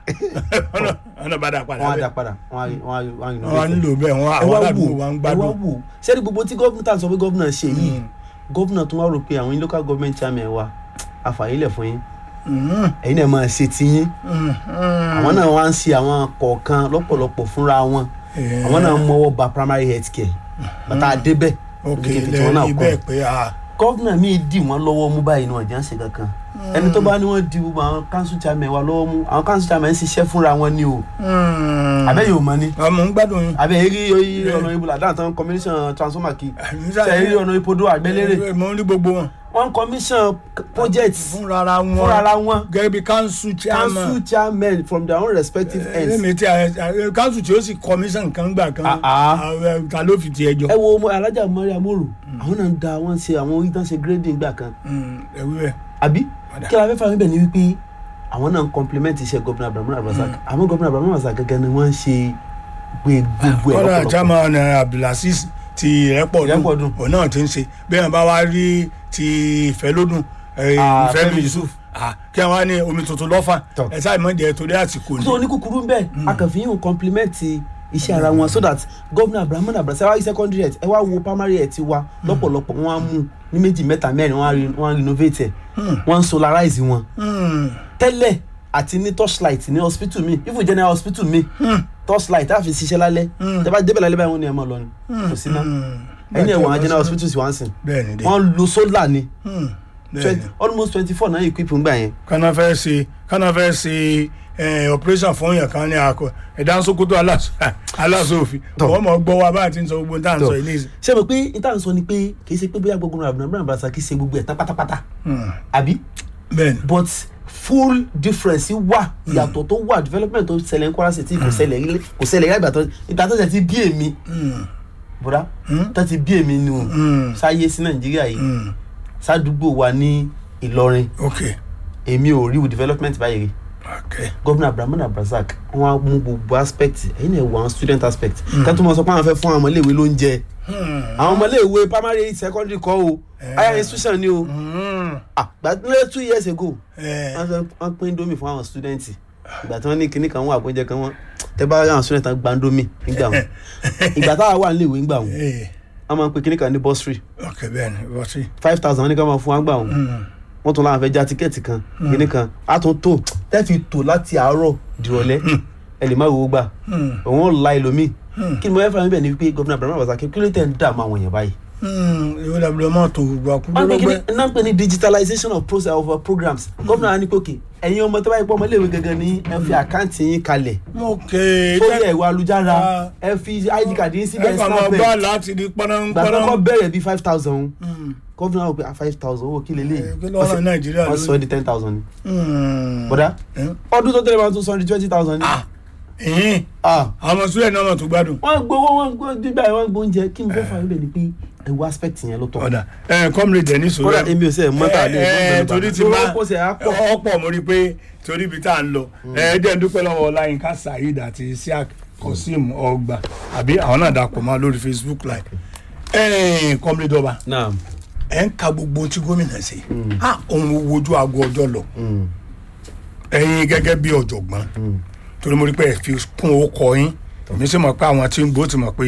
ọ̀nà bá dá padà. wọ́n á dá padà wọ́n á wọ́n nílò bẹ́ẹ̀ wọ́n àwọn aládùúgbò wa ń gbádùn. ẹ wá wò sẹ́ni gbogbo tí gómìnà sọ pé gómìnà ṣe yìí gómìnà tó wá rò pé àwọn local government chairman wa àfàyílẹ̀ fún yín ẹ̀yin náà máa ṣe tiyín àwọn náà wá ń ṣe àwọn kọ̀ọ̀kan lọ́pọ̀lọpọ̀ fúnra wọn àwọn náà mọ́wọ́ ba primary health care bàtà àdébẹ̀ lẹ́yìn bẹ́ẹ̀ pé a. gómìnà mi dì wọ́n lọ́wọ́ mú báyìí ní ọ̀jà ń ṣe kankan ẹni tó bá ní wọ́n di gbogbo àwọn council chairman wa lọ́wọ́ mú àwọn council chairman ń ṣiṣẹ́ fúnra wọn ni o abẹ́ yóò mọ ni ọmọ ń gbádùn yín abẹ́ eré oyi ọ̀nà ibùdó àdáǹtàn commission transformer key ṣe eré ọ̀nà ipodo àgbélére mo ń rí gbogbo wọn. wọ́n commission projects fúnra wọn fúnra wọn gẹ́gẹ́ bí council chairman council chairman from their own respective ends. ẹ̀mí tí a council tí ó sì commission kan gbà kan ta ló fi ti ẹjọ́. ẹ wo ọmọ alájà mọ́rí amóòrò àwọn náà ń da wọ́n ṣe àwọn oyin tán ṣe grading gbà kan. ẹ wí bẹ́ẹ̀. àbí kí la fẹ́ fà níbẹ̀ ni wípé àwọn náà ń compliment iṣẹ́ gómìnà Abdulrahman Abdulrasaq àmọ́ gómìnà Abdulrahman Abdulrasaq gẹ́gẹ́ ni wọ́n ń ṣe gbogbo ẹ̀ lọ́pọ̀lọpọ̀. kọ́dà chairman Abdulaziz ti Ìrẹ́pọ̀dùn òun náà ti ń ṣe bẹ́ẹ̀ bá wá rí ti Ìfẹ́lódùn Fẹ́mi Yusuf kí wọ́n á ní omi tuntun lọ́fà ẹ̀ sáà mọ̀ jẹ́ torí àsìkò ni. tó ní kúkúrú ń bẹ̀ akànfihàn compliment iṣẹ́ ara wọn so that gómìnà Abdulrahman Abdulrasaq wá secondary health ẹ wá wo primary health wa lọ́pọ̀lọpọ̀ wọ́n á mú ní méjì mẹ́ta mẹ́rin wọ́n á renovate ẹ̀ wọ́n á solarize wọn tẹ́lẹ̀ àti ní torchlight ní hospital mi even general hospital mi torchlight á fi ṣiṣẹ́ lálẹ́ tẹ́ bá débẹ̀ lálẹ́ báyìí wọ́n ní ẹ̀ máa lọ ni kò sí náà ẹni ẹ̀wọ̀n general hospital sì wá ń sìn wọ́n lo solar ni almost twenty four náà equip ń gbà yẹn. kánà fẹ́ ṣe kánà fẹ́ ṣe operation fún yàn kan ní akọ ẹ̀dá Sókótó aláṣòfin wọ́n mọ̀ gbọ́ wa bá a ti ń sọ gbogbo tá à ń sọ ilé ìsìn. ṣé mo pé n tá à ń sọ ni pé kì í ṣe pé bóyá gbogbo Abdulrahman Abdulrasaq kì í ṣe gbogbo ẹ̀ tán pátápátá àbí but full difference wà ìyàtọ̀ tó wà development tó ṣẹlẹ̀ ní Kwara State kò ṣẹlẹ̀ kò ṣẹlẹ̀ ìgbà tó ìgbà tó ṣe ti bí èmi bùrá tó ti bí èmi nù sáyé sí Nàìjíríà yìí sádùúgbò wa ní Ìlọrin èmi ò rí development báyìí rí gómìnà Abdulrahman Abdulrasaq wọn á mú gbogbo aspect ẹ̀yin náà wọ àwọn student aspect kátó mọ sọ pé àwọn fẹ́ fún àwọn ọmọléèwé lóúnjẹ àwọn ọmọléèwé primary secondary kọ́ o higher institution ni o gbàdúrà two years ago wọ́n pín indomie fún àwọn student ìgbà tí wọ́n ní kinní kan wọ́n àpéjẹ kan wọ́n tẹ́ bá àwọn student gba indomie nígbà wọn ìgbà táwa wà níléèwé nígbà wọn wọ́n máa ń pè kinní kan ní bursary five thousand wọ́n ní ká máa fún wa gbà wọn wọ́n tún láwọn fẹ́ já tíkẹ́ẹ̀tì kan kinní kan á tún tó tẹ́ fi tò láti àárọ̀ dìrọ̀lẹ́ ẹ lè má wo gbà òun ò la ẹlòmíì kí ni mo fẹ́ fara níbẹ̀ ni wípé gómìnà Abdulrahman Abdulrasaq kí ló tẹ̀ ń dààmú àwọn èèyàn báyìí. ìwé dàbílẹ̀ máa tó gbà kú lọ́gbẹ́. wọ́n náà ń pè ní digitalization of process of uh, programs gómìnà á ní pé òkè ẹ̀yin ọmọ tó bá yẹ pé ọmọléèwé gangan ní ẹ fi àkáǹtì yín kalẹ̀ sórí ẹ̀rọ ayélujára ẹ fi I D card yín síbẹ̀ ẹ kàn máa bá láti di pọ́nrán pọ́nrán. gbàgbọ́ bẹ̀rẹ̀ bíi five thousand gómìnà wò pé five thousand owó kí lélẹ̀ wọ́n sọ di ten thousand ni bọ́dá ọdún tó tẹ̀lé wọn tún sọ di twenty thousand ni. àwọn sílẹ̀ náà tó gbádùn. wọ́n gbowó wọ́n gbọ́ gbígbà wọ́n gbọ́ oúnjẹ kí n fẹ́ fà níbẹ̀ ni pé ẹ wo aspect yẹn ló tọ́. ọ̀dà ẹ̀ comrade ẹ̀ ní sòrò kódà èmi ò sẹ́ ẹ̀ mọ́tà lé ẹ̀ torí ti máa ọ̀pọ̀ mo rí pé torí ibi tá à ń lọ ẹ̀ dẹ̀ ń dúpẹ́ lọ́wọ́ Ọláyínká Saheed àti Isiaq Kosim Ọgbà àbí àwọn náà dàpọ̀ mọ́ lórí Facebook live ẹ̀ comrade ọba ẹ̀ ń ka gbogbo tí gómìnà ṣe ah òun wojú aago ọjọ́ lọ ẹ̀yin gẹ́gẹ́ bí ọ̀jọ̀gbọ́n torí mo rí pé ẹ̀ fi kún owó kọ yín mi sì mọ̀ pé àwọn tí ń gbó ti mọ̀ pé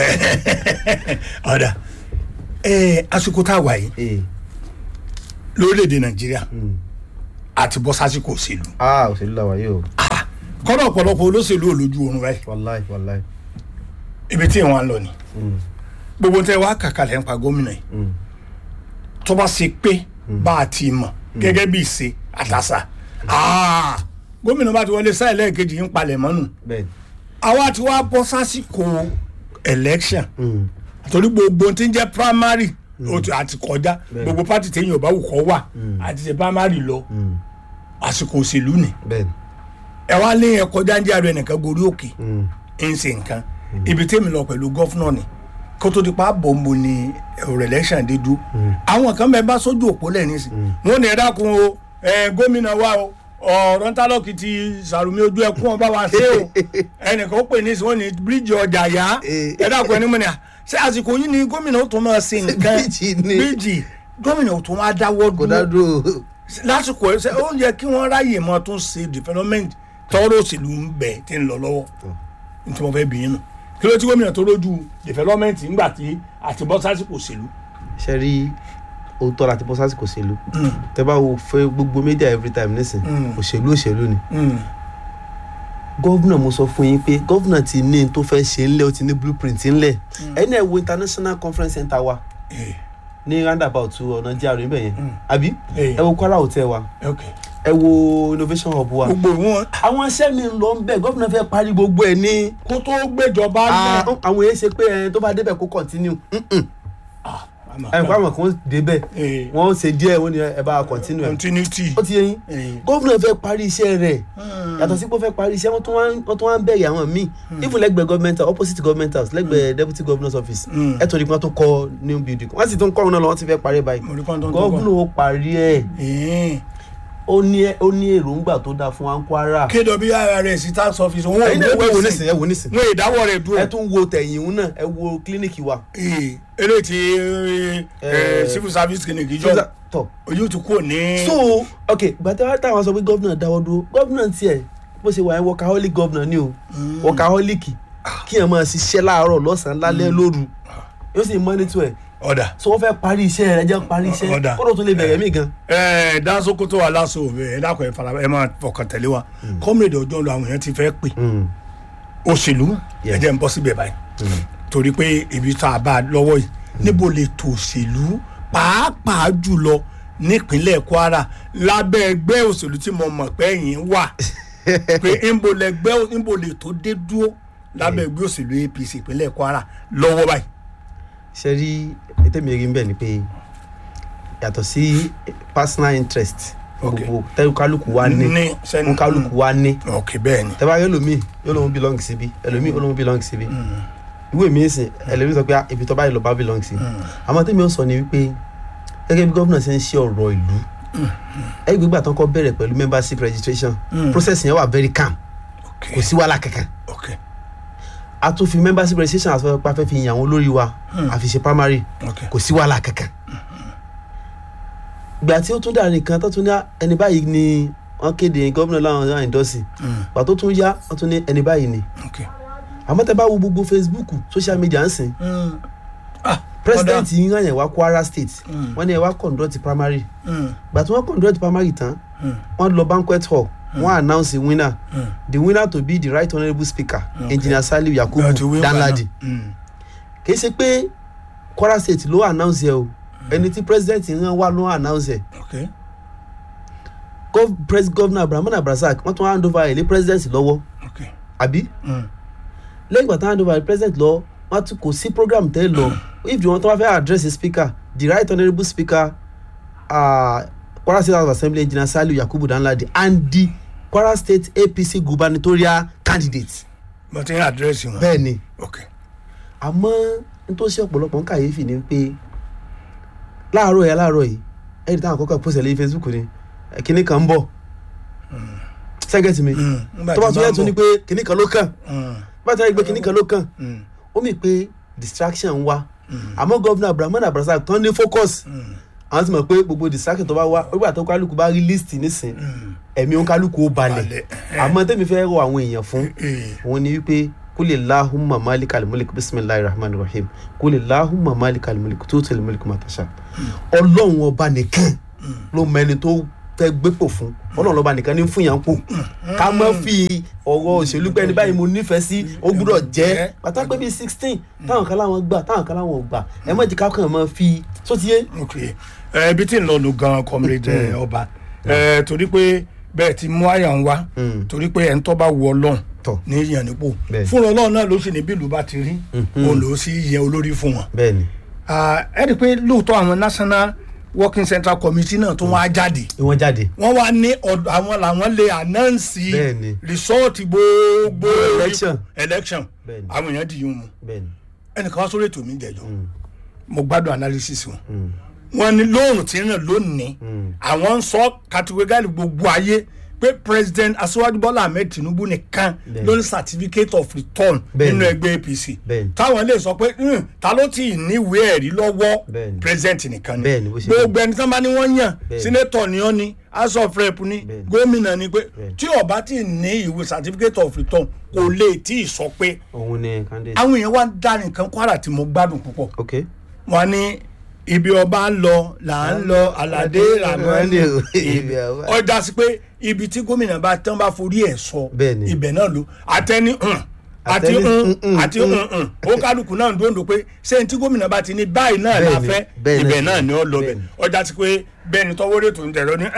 ọ̀dà àsìkò tá a wà yìí lórílẹ̀‐èdè Nàìjíríà àti bọ́ sásìkò òṣèlú. òṣèlú làwà yìí o. kọ́dọ̀ ọ̀pọ̀lọpọ̀ olóṣèlú olójú oorun báyìí. wàláì wàláì. ibi tí ìwọ̀n lọ ni gbogbo tẹ wá kàkàlẹ̀ ń pa gómìnà yìí tó bá ṣe pé bá a ti mọ̀ gẹ́gẹ́ bí ìṣe àtàṣà gómìnà bá ti wọlé sáà lẹ́ẹ̀kejì ń palẹ̀ mọ́nù àwa ti wá bọ́ sásìkò election torí gbogbo tí ń jẹ́ primary àti kọjá gbogbo pátì téèyàn bá wù kọ́ wà àti ṣe primary lọ àsìkò òṣèlú ni ẹ wá lé yẹn kọjá ń jẹ́ àrò ẹnìkan gorí òkè ń ṣe nǹkan ibi tèmi lọ pẹ̀lú gọ́fúnà ni kó tó di pa bọ̀m̀bọ̀ ni ọ̀rọ̀ election dé dúró àwọn kan bẹ́ẹ̀ bá sójú òpó lẹ́yìn sí wọn ní ẹ dákun o gómìnà wa o ọ̀rọ̀ ń tálọ́kì ti Sàrùmí ojú ẹkún ọba wa ṣé o ẹnìkan ó pè ní ìsìn wọn ní bíríìjì ọjà yá ẹ dákun ẹni mọ́ni à ṣé àsìkò yìí ni gómìnà ó tún máa ṣe nǹkan bíríìjì gómìnà ó tún máa dáwọ́ dúró lásìkò ẹ ó yẹ kí wọ́n ráyè mọ́ tún ṣe development tọ́rọ̀ òṣèlú ń bẹ̀ tí ń lọ lọ́wọ́ nítorí wọ́n fẹ́ bí yín nù kí ló ti gómìnà tó lójú development ńgbà tí àti bọ́ sásìkò òṣèlú. ṣe rí òótọ́ láti bọ́ sásìkò òṣèlú tẹ́ bá wo fẹ́ gbogbo media every time nísìn òṣèlú òṣèlú ni gọ́vùnà mo sọ fún yín pé gọ́vùnà ti ní tó fẹ́ ṣe ńlẹ̀ ó ti ní blueprint ńlẹ̀ ẹni ẹ̀ wo international conference center wa ní roundabout ọ̀nà jíàrú níbẹ̀ yẹn àbí ẹ wo Kwara hotel wa ẹ wo innovation hub wa gbogbo wọn àwọn iṣẹ́ mi ń lọ ń bẹ̀ gọ́vùnà fẹ́ parí gbogbo ẹ̀ ní kó tó gbéjọba lẹ̀ àwọn èyí ṣe pé ẹni tó bá débẹ̀ kó continue ẹ kó àwọn kan débẹ̀ wọ́n ṣe díẹ̀ wọ́n ní ẹ bá continue ẹ̀ continuity ó ti yẹ yín gómìnà fẹ́ parí iṣẹ́ rẹ̀ yàtọ̀ sí pé ó fẹ́ parí iṣẹ́ wọ́n tún wá ń bẹ̀rẹ̀ àwọn míì even lẹ́gbẹ̀ẹ́ government opposite government house lẹ́gbẹ̀ẹ́ deputy governor's office ẹ̀ tó ní kí wọ́n tún kọ́ new building wọ́n sì tún kọ́ ọ̀hún náà lọ́wọ́ ti fẹ́ parí báyìí gómìnà ó parí ẹ̀ ó ní ó ní èròǹgbà tó dáa fún wa Kwara. K W R S tax office wọn ò ní wo nísìn ẹ wo nísìn. wọn ìdáwọ́ rẹ̀ dúró. ẹ tún wo tẹ̀yìn òun náà ẹ wo kílíníkì wa. eré ti civil service clinic ìjọ ojú ti kúrò ní. so ok gbàtà táwọn sọ pé gómìnà dáwọ́ dúró gómìnà tiẹ̀ bó ṣe wà ẹ workaholic gómìnà ni o workaholic kí ẹ máa ṣiṣẹ́ láàárọ̀ lọ́sàn-án lálẹ́ lóru yóò sì mọ́nítọ̀ ẹ̀. ọ̀dà. so wọ́n fẹ́ parí iṣẹ́ rẹ̀ jẹ́ parí iṣẹ́ ọ̀dà kó ló tún lè bẹ̀rẹ̀ mí gan. ẹ dáńsókó tó wà lásò ẹ dákọ̀ ẹ fara ẹ máa fọkàn tẹ̀lé wa kọ́mìrèdè ọjọ́ lọ àwọn èèyàn ti fẹ́ pè òṣèlú ẹ jẹ́ ń bọ́ síbẹ̀ báyìí torí pé ibi tá a bá a lọ́wọ́ yìí níbo lè tó òṣèlú pàápàá jùlọ nípínlẹ̀ Kwara lábẹ́ ẹgbẹ́ òṣèlú tí mo mọ̀ pé ẹ̀yin wà pé níbo lẹ́gbẹ́ níbo lè tó dé dúró lábẹ́ ẹgbẹ́ òṣèlú A P C ìpínlẹ̀ Kwara lọ́wọ́ báyìí. ṣe rí ètèmi rí ń bẹ̀ ni pé yàtọ̀ sí personal interest gbogbo tẹ́lú kálukú wa ní fún kálukú wa ní tẹ́bá yẹn lómi yóò lóun belong síbi ẹlòmí yóò lóun belong síbi ìwé mi sìn ẹlòmí sọ pé ibi tó báyìí lọ bá belong sí àmọ́ tẹ́mi ó sọ ni wípé gẹ́gẹ́ bí gómìnà ṣe ń ṣe ọ̀rọ̀ ìlú ẹ gbígbà tán kọ́ bẹ̀rẹ̀ pẹ̀lú membership registration process yẹn wà very calm kò sí wàhálà kankan a tún fi membership registration àti ọ̀pá fẹ́ fi yàn àwọn olórí wa àfi ṣe primary kò sí wàhálà kankan gbà tí ó tún dà nìkan tó tún ní ẹni báyìí ni wọ́n kéde gómìnà láwọn ọ̀hún ìdọ́sì gbà tó tún yá wọ́n tún ní ẹni báyìí ni àmọ́ tẹ́ bá wo gbogbo Facebook social media ń sìn president yìí ń yàn wá Kwara state wọ́n ní ẹ wá conduct primary gbà tí wọ́n conduct primary tán wọ́n lọ banquet hall wọ́n announce the winner the winner to be the right honourable speaker engineer Saliu Yakubu Danladi kì í ṣe pé Kwara state ló announce yẹ o ẹni tí president ń wá ló announce ẹ president governor Abdulrahman Abdulrasaq wọ́n tún hand over ẹ̀ lé president lọ́wọ́ àbí lẹ́yìn ìgbà tí wọ́n hand over ẹ̀ president lọ wọ́n tún kò sí program tẹ́ lọ if you want to have address the speaker the right honourable speaker uh, Kwara State House of Assembly engineer Saliu Yakubu Danladi and the Kwara State A P C gubernatorial candidate. but in address wọn. bẹ́ẹ̀ni okay. àmọ́ nítorí sí ọ̀pọ̀lọpọ̀ ń kàyéfì ni pé láàárọ̀ yẹn láàárọ̀ yìí ẹ̀rí táwọn àkọ́kọ́ pòsẹ̀ lórí Facebook ni kinní kan ń bọ̀ sẹ́gẹ̀tì mi tó bá tún yẹ tún ni pé kinní kan ló kàn bá tún yẹ pé kinní kan ló kàn ó mì pé distraction wá àmọ́ gọ́vnà Abdulrahman Abdulrasaq tán ní focus àwọn ti mọ̀ pé gbogbo distraction tó bá wá nígbà tó kálukú bá rí list nísìn ẹ̀mí ó kálukú ó balẹ̀ àmọ́ tẹ́mi fẹ́ rọ àwọn èèyàn fún òun ni wípé kúlè láhùnmá máàlíkà lèmọ́lẹ́kì bisimilayi rahman rahim kúlè láhùnmá máàlíkà lèmọ́lẹ́kì tó tẹ̀lé mọ́lẹ́kì mọ́tàṣà ọlọ́run ọba nìkan ló mẹni tó fẹ́ gbépò fún ọlọ́run ọba nìkan ní fún yàn pò ká má fi ọ̀rọ̀ òṣèlú pẹ́ni báyìí mo nífẹ̀ẹ́ sí ó gbúdọ̀ jẹ́ pàtàkì bíi sixteen táwọn kan láwọn gbà táwọn kan láwọn gbà ẹ má jẹ́ ká kàn máa fi sótìyé. ibi tí ń lọ lù gan comrade ọba torí pé bẹ́ẹ̀ ti mú àyà ń wá torí pé ẹ̀ ń tọ́ bá wọ ọlọ́run ní yàn nípò fún ọlọ́run náà ló sì ní bílù bá ti rí òun ló sì yẹ olórí fún wọn. ẹ rí i pé lóòótọ́ àwọn national working central committee náà tó wọ́n á jáde. wọ́n jáde. wọ́n wá ní ọ̀dọ̀ àwọn làwọn lè ànáǹsì rìsọ́ọ̀tì gbogbo election election àwọn èèyàn dìyún mu ẹnìkan wá sórí ètò mi jẹjọ mo gbádùn analysis wọn wọ́n ní lóòrùn tí ń rìn lónìí àwọn ń sọ categorically gbogbo ayé pé president Aṣíwájú Bọ́lá Ahmed Tinubu nìkan ló ní certificate of return nínú ẹgbẹ́ A P C táwọn lè sọ pé ta ló ti níwèé ẹ̀rí lọ́wọ́ president nìkan ni gbogbo ẹni tí wọ́n bá ní wọ́n yàn senator ni wọ́n ní house of rep ni gómìnà ni pé tí ó bá ti ní ìwé certificate of return kò lè tí ì sọ pé àwọn èèyàn wá dá nǹkan Kwara tí mo gbádùn púpọ̀ wọ́n ní ibi ọba ń lọ là ń lọ aládé ramani ọjà sí pé ibi tí gómìnà bá tán bá forí ẹ̀ sọ ibẹ̀ náà ló àtẹni àti àti ó kálukú náà ń dóńdó pé ṣé tí gómìnà bá ti ní báyìí náà la fẹ́ ibẹ̀ náà ni ó lọ bẹ̀ ọjà sí pé bẹ́ẹ̀ ni tọ́wọ́rẹ́ tó ń tẹ̀rọ ní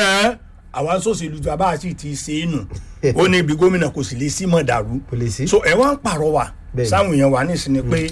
àwọn sòṣèlú tó a bá sì ti ṣe é nù ó ní ibi gómìnà kò sì lè sí mọ̀ dàrú so ẹ̀ wọ́n ń pàrọwà sáwọn èèyàn wà nísìnyí pé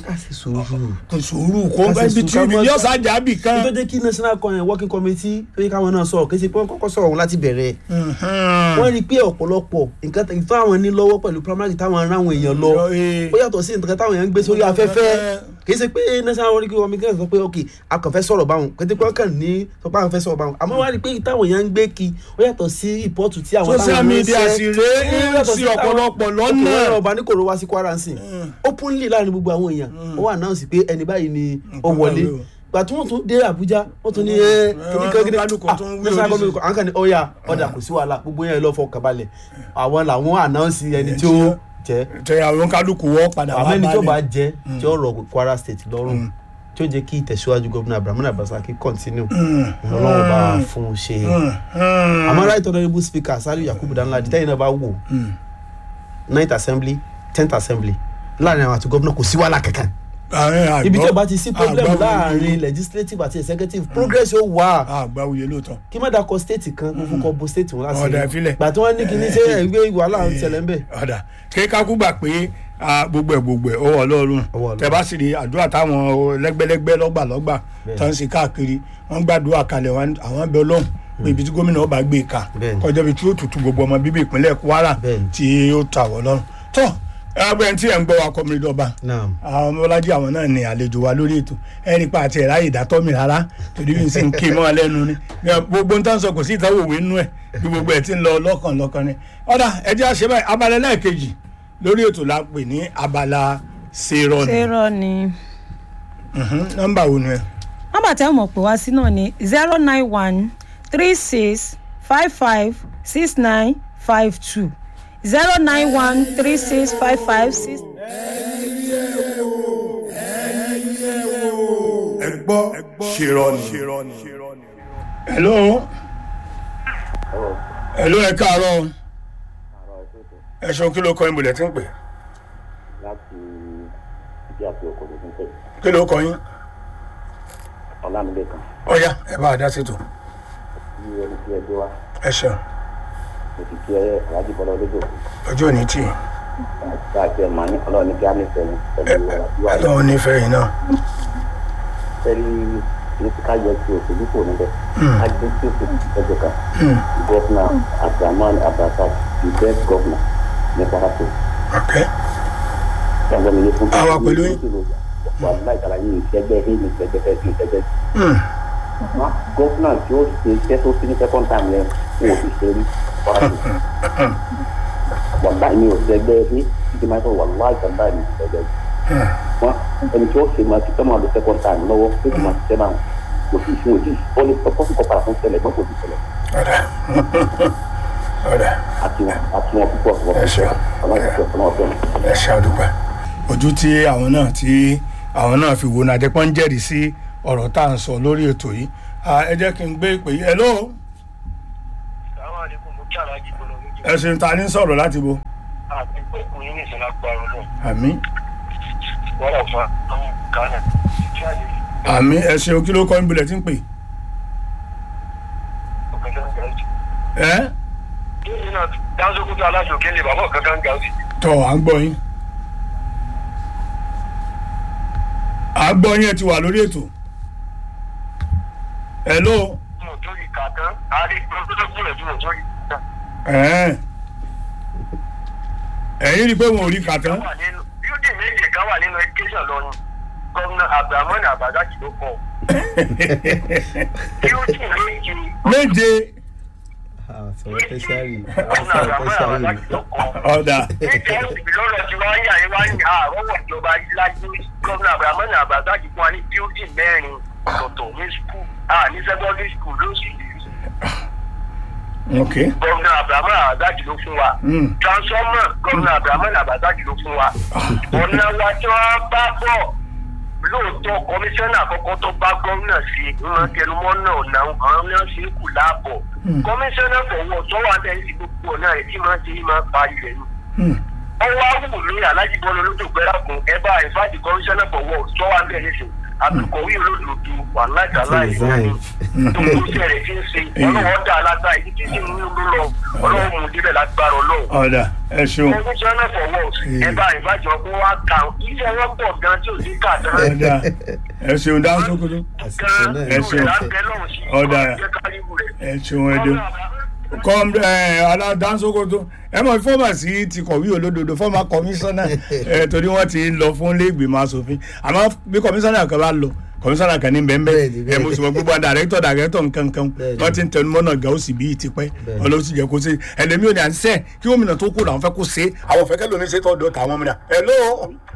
kò sòrò kó ibi tí ibi yóò ṣáàjà bì kan. tó jẹ́ kí national working committee tó yẹ káwọn náà sọ̀rọ̀ kí n ṣe pé wọ́n kọ́kọ́ sọ̀rọ̀ wọn láti bẹ̀rẹ̀. wọ́n rí i pé ọ̀pọ̀lọpọ̀ nǹkan ìfẹ́ àwọn ní lọ́wọ́ pẹ̀lú primary táwọn ará àwọn èèyàn lọ ó yàtọ̀ sí nǹkan táwọn èèyàn ń gbé sórí afẹ́fẹ́ kì í ṣe pé national working committee sọ pé ok a kàn fẹ́ sọ̀rọ̀ báwọn kẹ́tẹ́ pé wọ́n kàn ní sọ pé àwọn fẹ́ sọ̀rọ̀ báwọn àmọ́ wọ́n rí i pé táwọn èèyàn ń gbé kí ó yàtọ̀ sí ìpọ́tù tí àwọn táwọn social media sì rèé ń sí ọ̀pọ̀lọpọ̀ lọ́nà ọba ní kòrò wá sí Kwara sí openly láàrin gbogbo àwọn èèyàn ó wà náà sí pé ẹni báyìí ni ó wọlé gbà tí wọ́n tún dé Àbújá wọ́n tún ní ẹ kíkọ́ gidi àwọn kan ní ọ̀yà ọ̀dà kò sí wàhálà gbogbo yẹn lọ fọkàn balẹ̀ àwọn làwọn ànáǹsì ẹni tí ó jẹ́ tẹ àwọn kálukú wọ́n padà wá balẹ̀ àmọ́ ẹni tí ó bá jẹ́ tí ó rọ Kwara State lọ́rùn tí ó jẹ́ kí ìtẹ̀síwájú gómìnà Abdulrahman Abdulrasaq continue ọlọ́wọ́ bá fún un ṣe àmọ́ right honourable speaker Saliu Yakubu Danladi tẹ́yìn náà bá wò ninth assembly tenth assembly láàrin àwọn àti gómìnà kò sí wàhálà kankan ibi tí o bá ti sí problem láàrin legislative àti executive progress yóò wà àgbáwuyé lóòótọ́ kí má dàkọ state kan kó fún kọ bo state wọn láti rí gbà tí wọ́n ní kí ní ṣe ẹgbẹ́ wàhálà ń ṣẹlẹ̀ ń bẹ̀. ọ̀dà kéka kú gbà pé gbogbo ẹ̀ gbogbo ẹ̀ ọwọ́ Ọlọ́run tẹ bá sì rí àdúrà táwọn lẹ́gbẹ́lẹ́gbẹ́ lọ́gbàlọ́gbà tó ń ṣe káàkiri wọ́n gbàdúrà kalẹ̀ àwọn bẹ Ọlọ́run pé ibi tí gómìnà ọba gbé ká kọjá ibi tí ó tutù gbogbo ọmọ bíbí ìpínlẹ̀ Kwara tí ó tà wọ́ lọ́rùn tó ẹgbẹ́ tí ẹ̀ ń gbọ́ wa kọ́mi lọ́ba àwọn ọmọlájí àwọn náà ní àlejò wa lórí ètò ẹni pa àti ẹ̀ráyè ìdátọ́ mi rárá torí bí n sì ń ké mọ́ lẹ́nu ni gbogbo nǹkan sọ kò sí ìtawọ̀ òwe nínú ẹ̀ bí gbogbo ẹ̀ ti ń lọ lọ́kàn lọ́kàn ni ọ̀dà ẹjẹ́ àṣẹ báyìí abala lẹ́ẹ̀kejì lórí ètò la pè ní abala ṣèrọ ni. ṣèrọ ni. nọ́mbà wo ni ẹ. nọ́mbà tẹ́ mọ̀ pé wá sí náà ni zero nine one three six five five six nine five two zero nine one three six five five six. ẹ gbọ́ ṣèrọ ni. hello. hello ẹ káàárọ̀ ẹ ṣeun kí ló kọ yín bọ̀lẹ̀ tí ń pè. láti ìdí àti òkò tó ń pè. kí ló kọ yín. Ọlámilékan. ọ̀ya ẹ bá a dá sétò. bí ẹni tí ẹ gbé wá. ẹ ṣeun. mo ti kí ẹ aláàjì bọ́lá olódò. ọjọ́ ní tí. àti àti ẹ̀ máa ní ọlọ́run ní kí á nífẹ̀ẹ́ ní pẹ̀lú ìwà. ọlọ́run nífẹ̀ẹ́ yìí náà. sẹ́rí ní ti ká yọ sí òṣèlú kò níbẹ̀. a gbé sí òṣèlú ẹgbẹ́ kan. gọ́fúnà Abdulrahman Abdulrasaq the best governor ní Kwara State. àwa pẹ̀lú yín. wàhálà ìtara yìí ìṣẹ́gbẹ́ ẹ̀ ní ìṣẹ́gbẹ́ fẹ́ sí ìṣẹ́gbẹ́. Gómìnà tí ó ṣe iṣẹ́ tó sí ní second time yẹn kò sì ṣe rí wàhálà mi ò ṣẹ́gbẹ́ ẹ̀ títí máa ń sọ wàhálà ìtara yìí ìṣẹ́gbẹ́ wọn ẹni tí ó ṣe máa ti fẹ́ máa lo second time lọ́wọ́ tó sì máa ti ṣẹ́ náà kò sí ìṣe òjì ó lè sọ fún kọ́pàrà fún ṣẹlẹ̀ mọ́ kò sí ṣẹlẹ̀. àti wọn púpọ̀ wọn ẹ ṣe ẹ ṣe àdúpẹ́. ojú tí àwọn náà tí àwọn náà fi wo ní adẹ́pọ́n ń jẹ́rìí sí ọ̀rọ̀ tá à ń sọ lórí ètò yìí ẹ jẹ́ kí n gbé ìpè yìí. hello. ẹ ṣe ta ní sọ̀rọ̀ láti bo. àmín. àmín ẹ ṣeun kí ló kọ́ ń bilẹ̀ tí ń pè. ẹ. tọ́ à ń gbọ́ yín. à ń gbọ́ yín ẹ ti wà lórí ètò. hello. ẹ̀ẹ́n ẹ̀yin rí i pé wọn ò rí kà tán. bíódì méje kan wà nínú education lọ́run gómìnà abdulhamid abadaki ló kọ́ bíódì méje. méje. sọ̀rọ̀ tẹ́síárì gómìnà abdulhamid abadaki ló kọ́. ọ̀dà. méje lọ́rọ̀ tí wọ́n ń yà yín wá ní àrọ́wọ̀ ìjọba láyé gómìnà abdulhamid abadaki fún wa ní bíódì mẹ́rin ọ̀tọ̀ ní skul ní secondary school ló sì lè rí. ok. gómìnà abdulhamid abadaki ló fún wa. transformer gómìnà abdulhamid abadaki ló fún wa. ọ̀nà wa tí wọ́n bá bọ̀ lóòótọ́ kọmíṣánná àkọ́kọ́ tó bá gómìnà sí ìwọ̀n tẹnumọ́ náà ọ̀nà àwọn náà ṣe é kù láàbọ̀. kọmíṣánná fọwọ́ sọ́wọ́ abẹ́rẹ́ sí gbogbo ọ̀nà rẹ̀ tí máa ń ṣe é máa ń parí rẹ̀ ni. ọwọ́ awù mí alájí bọ́ọ̀lù olódògbẹ́rà kun ẹ bá ìfáàdì kọmíṣánná fọwọ́ sọ́wọ́ abẹ́rẹ́ sí àbùkọ̀wé olódòdó wà láìdáláì ìwọ̀n tó ń ṣe rẹ̀ tí ń ṣe ọlọ́wọ́ dá aláta ìdí tí sì ń mú lọ ọlọ́wọ́ mú débẹ̀ lágbára ọlọ́wọ́. ọ̀dà ẹ ṣeun. kọmíṣánná fọwọ́ ẹ bá ìbájọ kó wá kà iṣẹ́ wọn pọ̀ gan tí ò sí kà tán. ọ̀dà ẹ ṣeun dáhùn sókòtò. ẹ ṣeun ọ̀dà ẹ ṣeun ẹ̀dẹ̀ kọ́m aládánsokoto ẹ mọ̀ fọ́ọ̀mà sí ti kọ̀wé olódodo fọ́ọ̀mà kọmíṣánná ẹ torí wọ́n ti lọ fún lẹ́gbẹ̀mọ asòfin àmọ́ bí kọmíṣánná kan bá lọ kọmíṣánná kan ní bẹ́ẹ̀nbẹ́ ẹ mo sì mọ̀ gbogbo dàrẹ́tọ̀ dàrẹ́tọ̀ nkankan wọ́n ti ń tẹnu mọ́nà gàùsì bíi tipẹ́ ọlọ́sì jẹ́ kó ṣe ẹlẹ́mi ò ní à ń sẹ́ kí gómìnà tó kú làwọn fẹ́ kó ṣe àwọn fẹ́ kẹ́lò ní ṣe tọ́jú ọ̀tà àwọn mìíràn ẹ ló.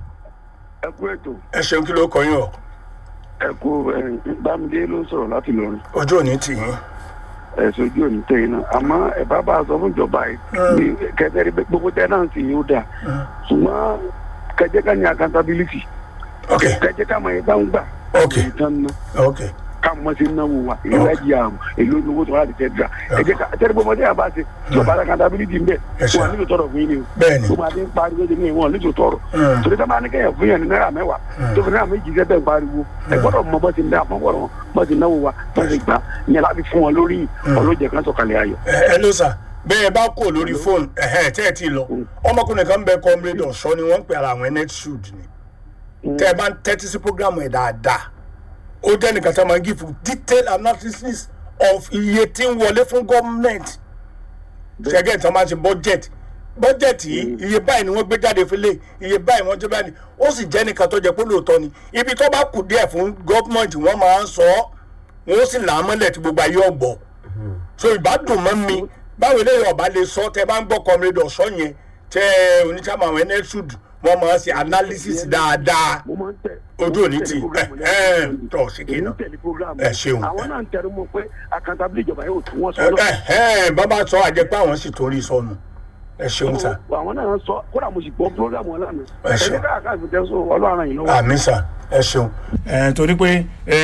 ẹ kú ètò. ẹ ṣeun kí ló kọ yín o. ẹ kú Bámidé ló sọ̀rọ̀ láti Ìlọrin. ojú ò ní tì yín. ẹ̀sùn ojú òní tẹ̀yìn náà àmọ́ ẹ̀ bá bá a sọ fún ìjọba yìí kẹtẹ́rì gbogbo tẹ́nàntì yóò dà ṣùgbọ́n kẹjẹ́ ká ní accountability kẹjẹ́ ká mọ̀ ẹ̀ bá ń gbà ìtàn náà ká mọ̀ sí náwó wa ìlàjì àrùn èlò owó tó wà láti tẹ́tìrà ẹ̀jẹ̀ ká tẹ́rì gbogbo tẹ́yà bá ṣe ìjọba accountability ń bẹ̀ wọn nílò tọrọ fún yín ni o gbogbo àti ń pariwo ṣe ní ìwọ̀n nílò tọrọ torí ká máa ní kẹ́yìn fún yẹn ní náírà mẹ́wàá tó fi náírà méjì sẹ́tẹ̀ ń pariwo ẹ gbọ́dọ̀ mọ bọ́ ti ń dá àpọ́npọ̀rọ̀ bọ́ ti náwó wa bọ́ ti gbà yẹn láti fún wọn lórí ọlọ́jẹ̀ kan sọ̀kalẹ̀ ayọ̀. ẹ ló sà bẹ́ẹ̀ bá kò lórí fóònù ẹ̀hẹ́ tẹ́ ẹ ti lọ ọmọkùnrin kan bẹ comrade ọ̀ṣọ́ ni wọ́n ń pè ara àwọn netshood ni tẹ́ ẹ bá ń tẹ́tí sí programu ẹ̀ dáadáa ó jẹ́ nìkan tí a máa ń give detailed analysis of iye tí ń wọlé fún gọ́ọ̀mẹ̀ntì ṣẹ́gẹ́ tí wọ́n máa ń ṣe budget budget yìí iye báyìí ni wọ́n gbé jáde fílẹ̀ iye báyìí wọ́n jẹ́ báyìí ó sì jẹ́ nìkan tó jẹ́ pé lóòótọ́ ni ibi tó bá kù díẹ̀ fún gọ́ọ̀mẹ̀ntì wọ́n máa ń sọ ọ́ wọ́n sì là á mọ́lẹ̀ tí gbogbo ayé ọ̀gbọ̀ so ìbádùn mọ́ mi báwo eléyìí ọba lè sọ tẹ bá ń gbọ́ comrade ọ̀ṣọ́ yẹn tẹ oníṣàmù àwọn netshood wọ́n máa ń ṣe analysis dáadáa ojú òní ti ẹ tọ ṣìkì náà ẹ ṣeun. àwọn náà ń tẹnu mọ́ pé accountability ìjọba yóò tún wọn sọ náà. bàbá sọ àjẹpẹ àwọn sì torí sọnù ẹ ṣeun sá. àwọn náà sọ kódà mo sì gbọ́ program wọn lánàá. ẹ ṣeun ẹ ṣe ká àkáǹtì tẹ sọ Ọlọ́run yìí lọ́wọ́. àmín sá ẹ ṣeun. ẹ torí pé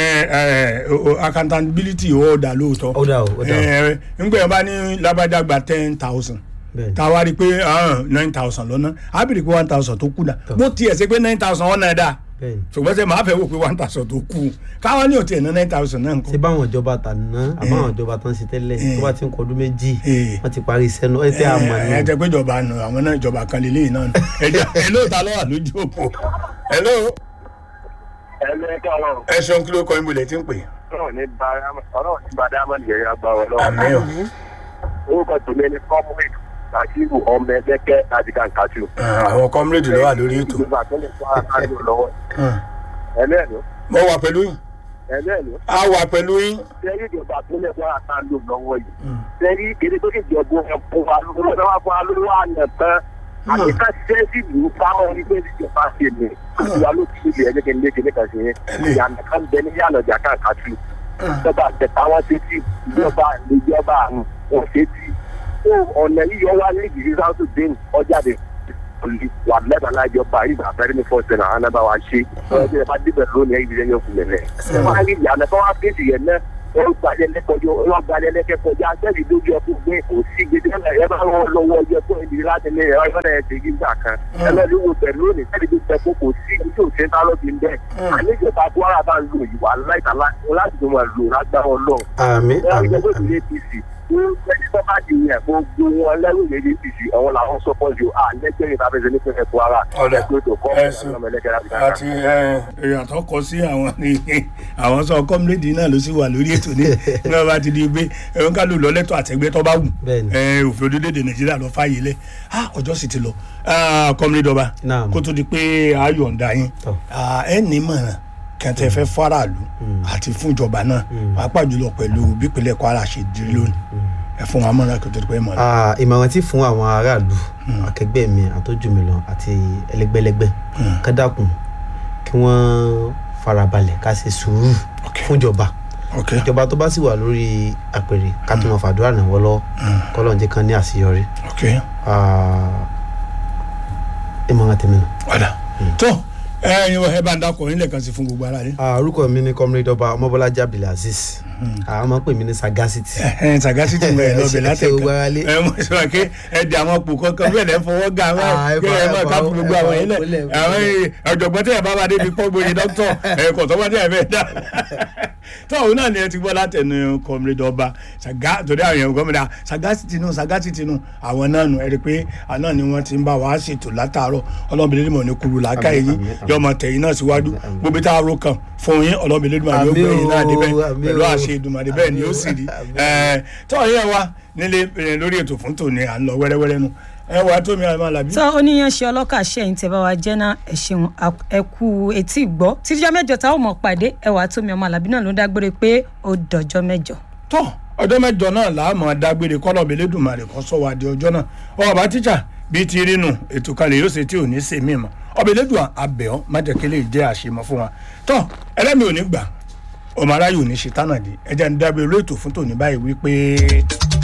accountability ó dà lóòótọ́. ó dà ó dà. ẹ ńgbẹ́ yẹn bá ní lábàjá gba ten thousand tàwa rí i pé nine thousand lọ́nà á bìrì pé one thousand tó kù dà bó tiẹ̀ ṣe pé nine thousand ọ̀nà dà ṣùgbọ́n ṣe máa fẹ́ wò pé one thousand tó kù káwọn ní òtí ẹ̀ ná nine thousand náà nǹkan. ṣé báwọn ìjọba tà ná àbáwọn ìjọba tán sí tẹ́lẹ̀ tó bá ti ń kọdún méjì wọ́n ti parí iṣẹ́ náà ẹ tẹ́ àmọ́ ni. ẹ jẹ́ pé ìjọba nù àwọn náà ìjọba kan lè léyìn náà ẹ jẹ́ ẹ ló ta lọ́wọ́ lójú òpó. ẹ ló. ẹ ṣeun kí ló kọ ibùdó tí ń pè. ọlọ́run ní bá dáhùn nìyẹn agbára ọlọ́run. àmín o. orúkọ tòmí ni comrade Kakiru ọmọ ẹgbẹ́kẹ́ adigun katu. àwọn comrade ló wà lórí ètò. ẹlẹ́ẹ̀lú mo wà pẹ̀lú yín ẹlẹ́ẹ̀lú. a wà pẹ̀lú yín. sẹ́rí ìjọba tó lẹ́gbọ́n àtà lò lọ́wọ́ yìí. sẹ́rí kéde tó kéjọba ẹ̀kọ́ wa ló wá fún wa ló wà nà tán. àti ká sẹ́ẹ̀sì lù ú fáwọn ẹgbẹ́ ìjọba ṣe ní. ìjọba ló ti ṣe ẹ̀jẹ̀ kéde kéde kan ṣe yẹn. ìyànà kan bẹ ní yànà ìjà kan kàtú. ìjọba àtẹ̀tà wọn ṣe tí ìjọba ìjọba àrùn wọn ṣe tí. ọ̀nà yíyọ wá ní ìdílé sáwọ́sì dé ọjàde wà lẹ́bàá lájọba ìgbà abẹ́rẹ́ ní fọ́ọ̀sì náà anábà wa ṣe ọjọ́ ìbá débẹ̀ lónìí ẹ̀yìn ìdílé yóò fún mi lẹ̀. wọ́n á rí ìyànà tó wá fèsì yẹn náà wọ́n gbalẹ̀ lẹ́kọ̀ọ́jọ́ wọ́n gbalẹ̀ lẹ́kẹ̀kọ́jọ́ sẹ́ẹ̀dì lójú ọkọ̀ gbé kò sí gbèdé ẹ bá wọn lọ́wọ́ ọjọ́ tó ìdílé láti lé ẹ̀rọ ìfọ́nà ẹ̀sẹ̀ yìí gbà kan ẹlẹ́ni wo pẹ̀lú lónìí sẹ́ẹ̀dì tó tẹ̀ kó sí ibi tó ṣe ń tá lọ́ọ̀dì ń bẹ̀. àlejò ta kó ara bá ń lò yìí wà láìka láti tó máa lò lágbára ọlọ́run. àmín àmín àmín ẹni tó bá di yẹn gbogbo wọn lẹ́rù méjì tìṣì àwọn làwọn sọ́kọ́jù à lẹ́gbẹ̀ẹ́ yìí tàbí ẹni pẹ̀lú ẹ̀kọ́ ara ẹ̀kọ́ tó kọ́ àti èèyàn tó kọ sí àwọn àwọn sọ kọ́mílédì náà ló sì wà lórí ètò ní ní wọn bá ti di pé ẹ̀rọ ká ló lọ lẹ́tọ̀ àtẹ̀gbẹ́ tó bá wù òfin orílẹ̀-èdè nàìjíríà lọ fààyè lẹ̀ ọjọ́ sì ti lọ kọ́mílédì ọba kó tó di pé ayọ̀ǹda yín ẹ̀ ní mọ̀ràn kẹntẹ fẹ́ faraàlú àti fún ìjọba náà pàápàá jùlọ pẹ̀lú bípínlẹ̀ Kwara ṣe dirí lónìí ẹ fún wa mọ̀ràn kí o tó di pé mọ̀ ọ́. ìmọ̀ràn tí fún àwọn aráàlú akẹgbẹ́ mi àtọ́jú mi lọ àti ẹlẹgbẹ́lẹgbẹ́ ká dákun kí wọ́n farabalẹ̀ ká ṣe sùúrù fún ìjọba ìjọba tó bá sì wà lórí àpèrè ká tó máa fàdúrà náà wọ́ lọ́wọ́ kọ́lọ́n jẹ́ kan ní àṣeyọrí ìmọ̀ràn tèmi nù. tó ẹyin ẹ bá ń dákọ yín lẹ́ẹ̀kan sí fún gbogbo ara rẹ. orúkọ mi ni comrade ọba ọmọbọlájí abdulaziz àwọn máa ń pè mí ní sagacity. sagacity ń bẹ̀rẹ̀ lọ́bẹ̀ látẹ̀kọ́ ẹ mọ̀ sí wa kí ẹ di àwọn pò kankan bí ẹ̀dẹ̀ fọwọ́ ga àwọn kí ẹ máa ká fún gbogbo àwọn yín lẹ̀ àwọn ọ̀jọ̀gbọ́n tẹ̀ bá wà débi pọ́ gbòye dókítọ̀ ẹ̀ kò tọ́ wá dé ẹ̀fẹ̀ dá. tọ́wọ́ náà ni ẹ ti gbọ́ látẹnu comrade ọba torí àwọn èèyàn gómìnà sagacity nù sagacity nù àwọn náà nù ẹ rí i pé àná ni wọ́n ti ń bá wa ṣètò látàárọ̀ ọlọ́mọbìnrin mọ̀ ní kúrú làákà yìí yọmọ tẹ̀yìn náà síwájú gbogbo tá a ro kan fún yín ọlọ́mọbìnrin mọ̀ ní ó gbẹ̀yìn náà débẹ̀ pẹ̀lú àṣẹ ìdùnmọ̀dé bẹ́ẹ̀ ni ó sì rí tọ́wọ́ yẹn wa nílé lórí ètò fún tòní à ń lọ wẹ́rẹ́wẹ́rẹ́ nu ẹ wà tó mi àmọ́ làbí. sọ oníyanṣẹ́ ọlọ́kà ṣẹ́yìn tẹ́ bá wa jẹ́ náà ẹ ṣeun ẹ kú etí gbọ́ tíjọ́ mẹ́jọ táwọn mọ̀ pàdé ẹ wà tó mi ọmọ làbí náà ló dágbére pé ó dọjọ́ mẹ́jọ. tó ọjọ́ mẹ́jọ náà làámọ̀ dágbére kọ́lọ́bì lẹ́dùnmarè kan sọ wá di ọjọ́ náà ọba tíjà bíi ti rí nù ètò kalẹ̀ yóò ṣe tí ò ní ṣe mí mọ́ ọbẹ̀ lẹ́dùn àbẹ̀ọ́ májèkélé jẹ́ àṣemọ́ fún wa tó ẹlẹ́mi ò ní gbà ọmọ aráyò ní ṣe tánàdì ẹ̀jẹ̀ ń dábẹ́ olóòtú fún tòní báyìí wípé.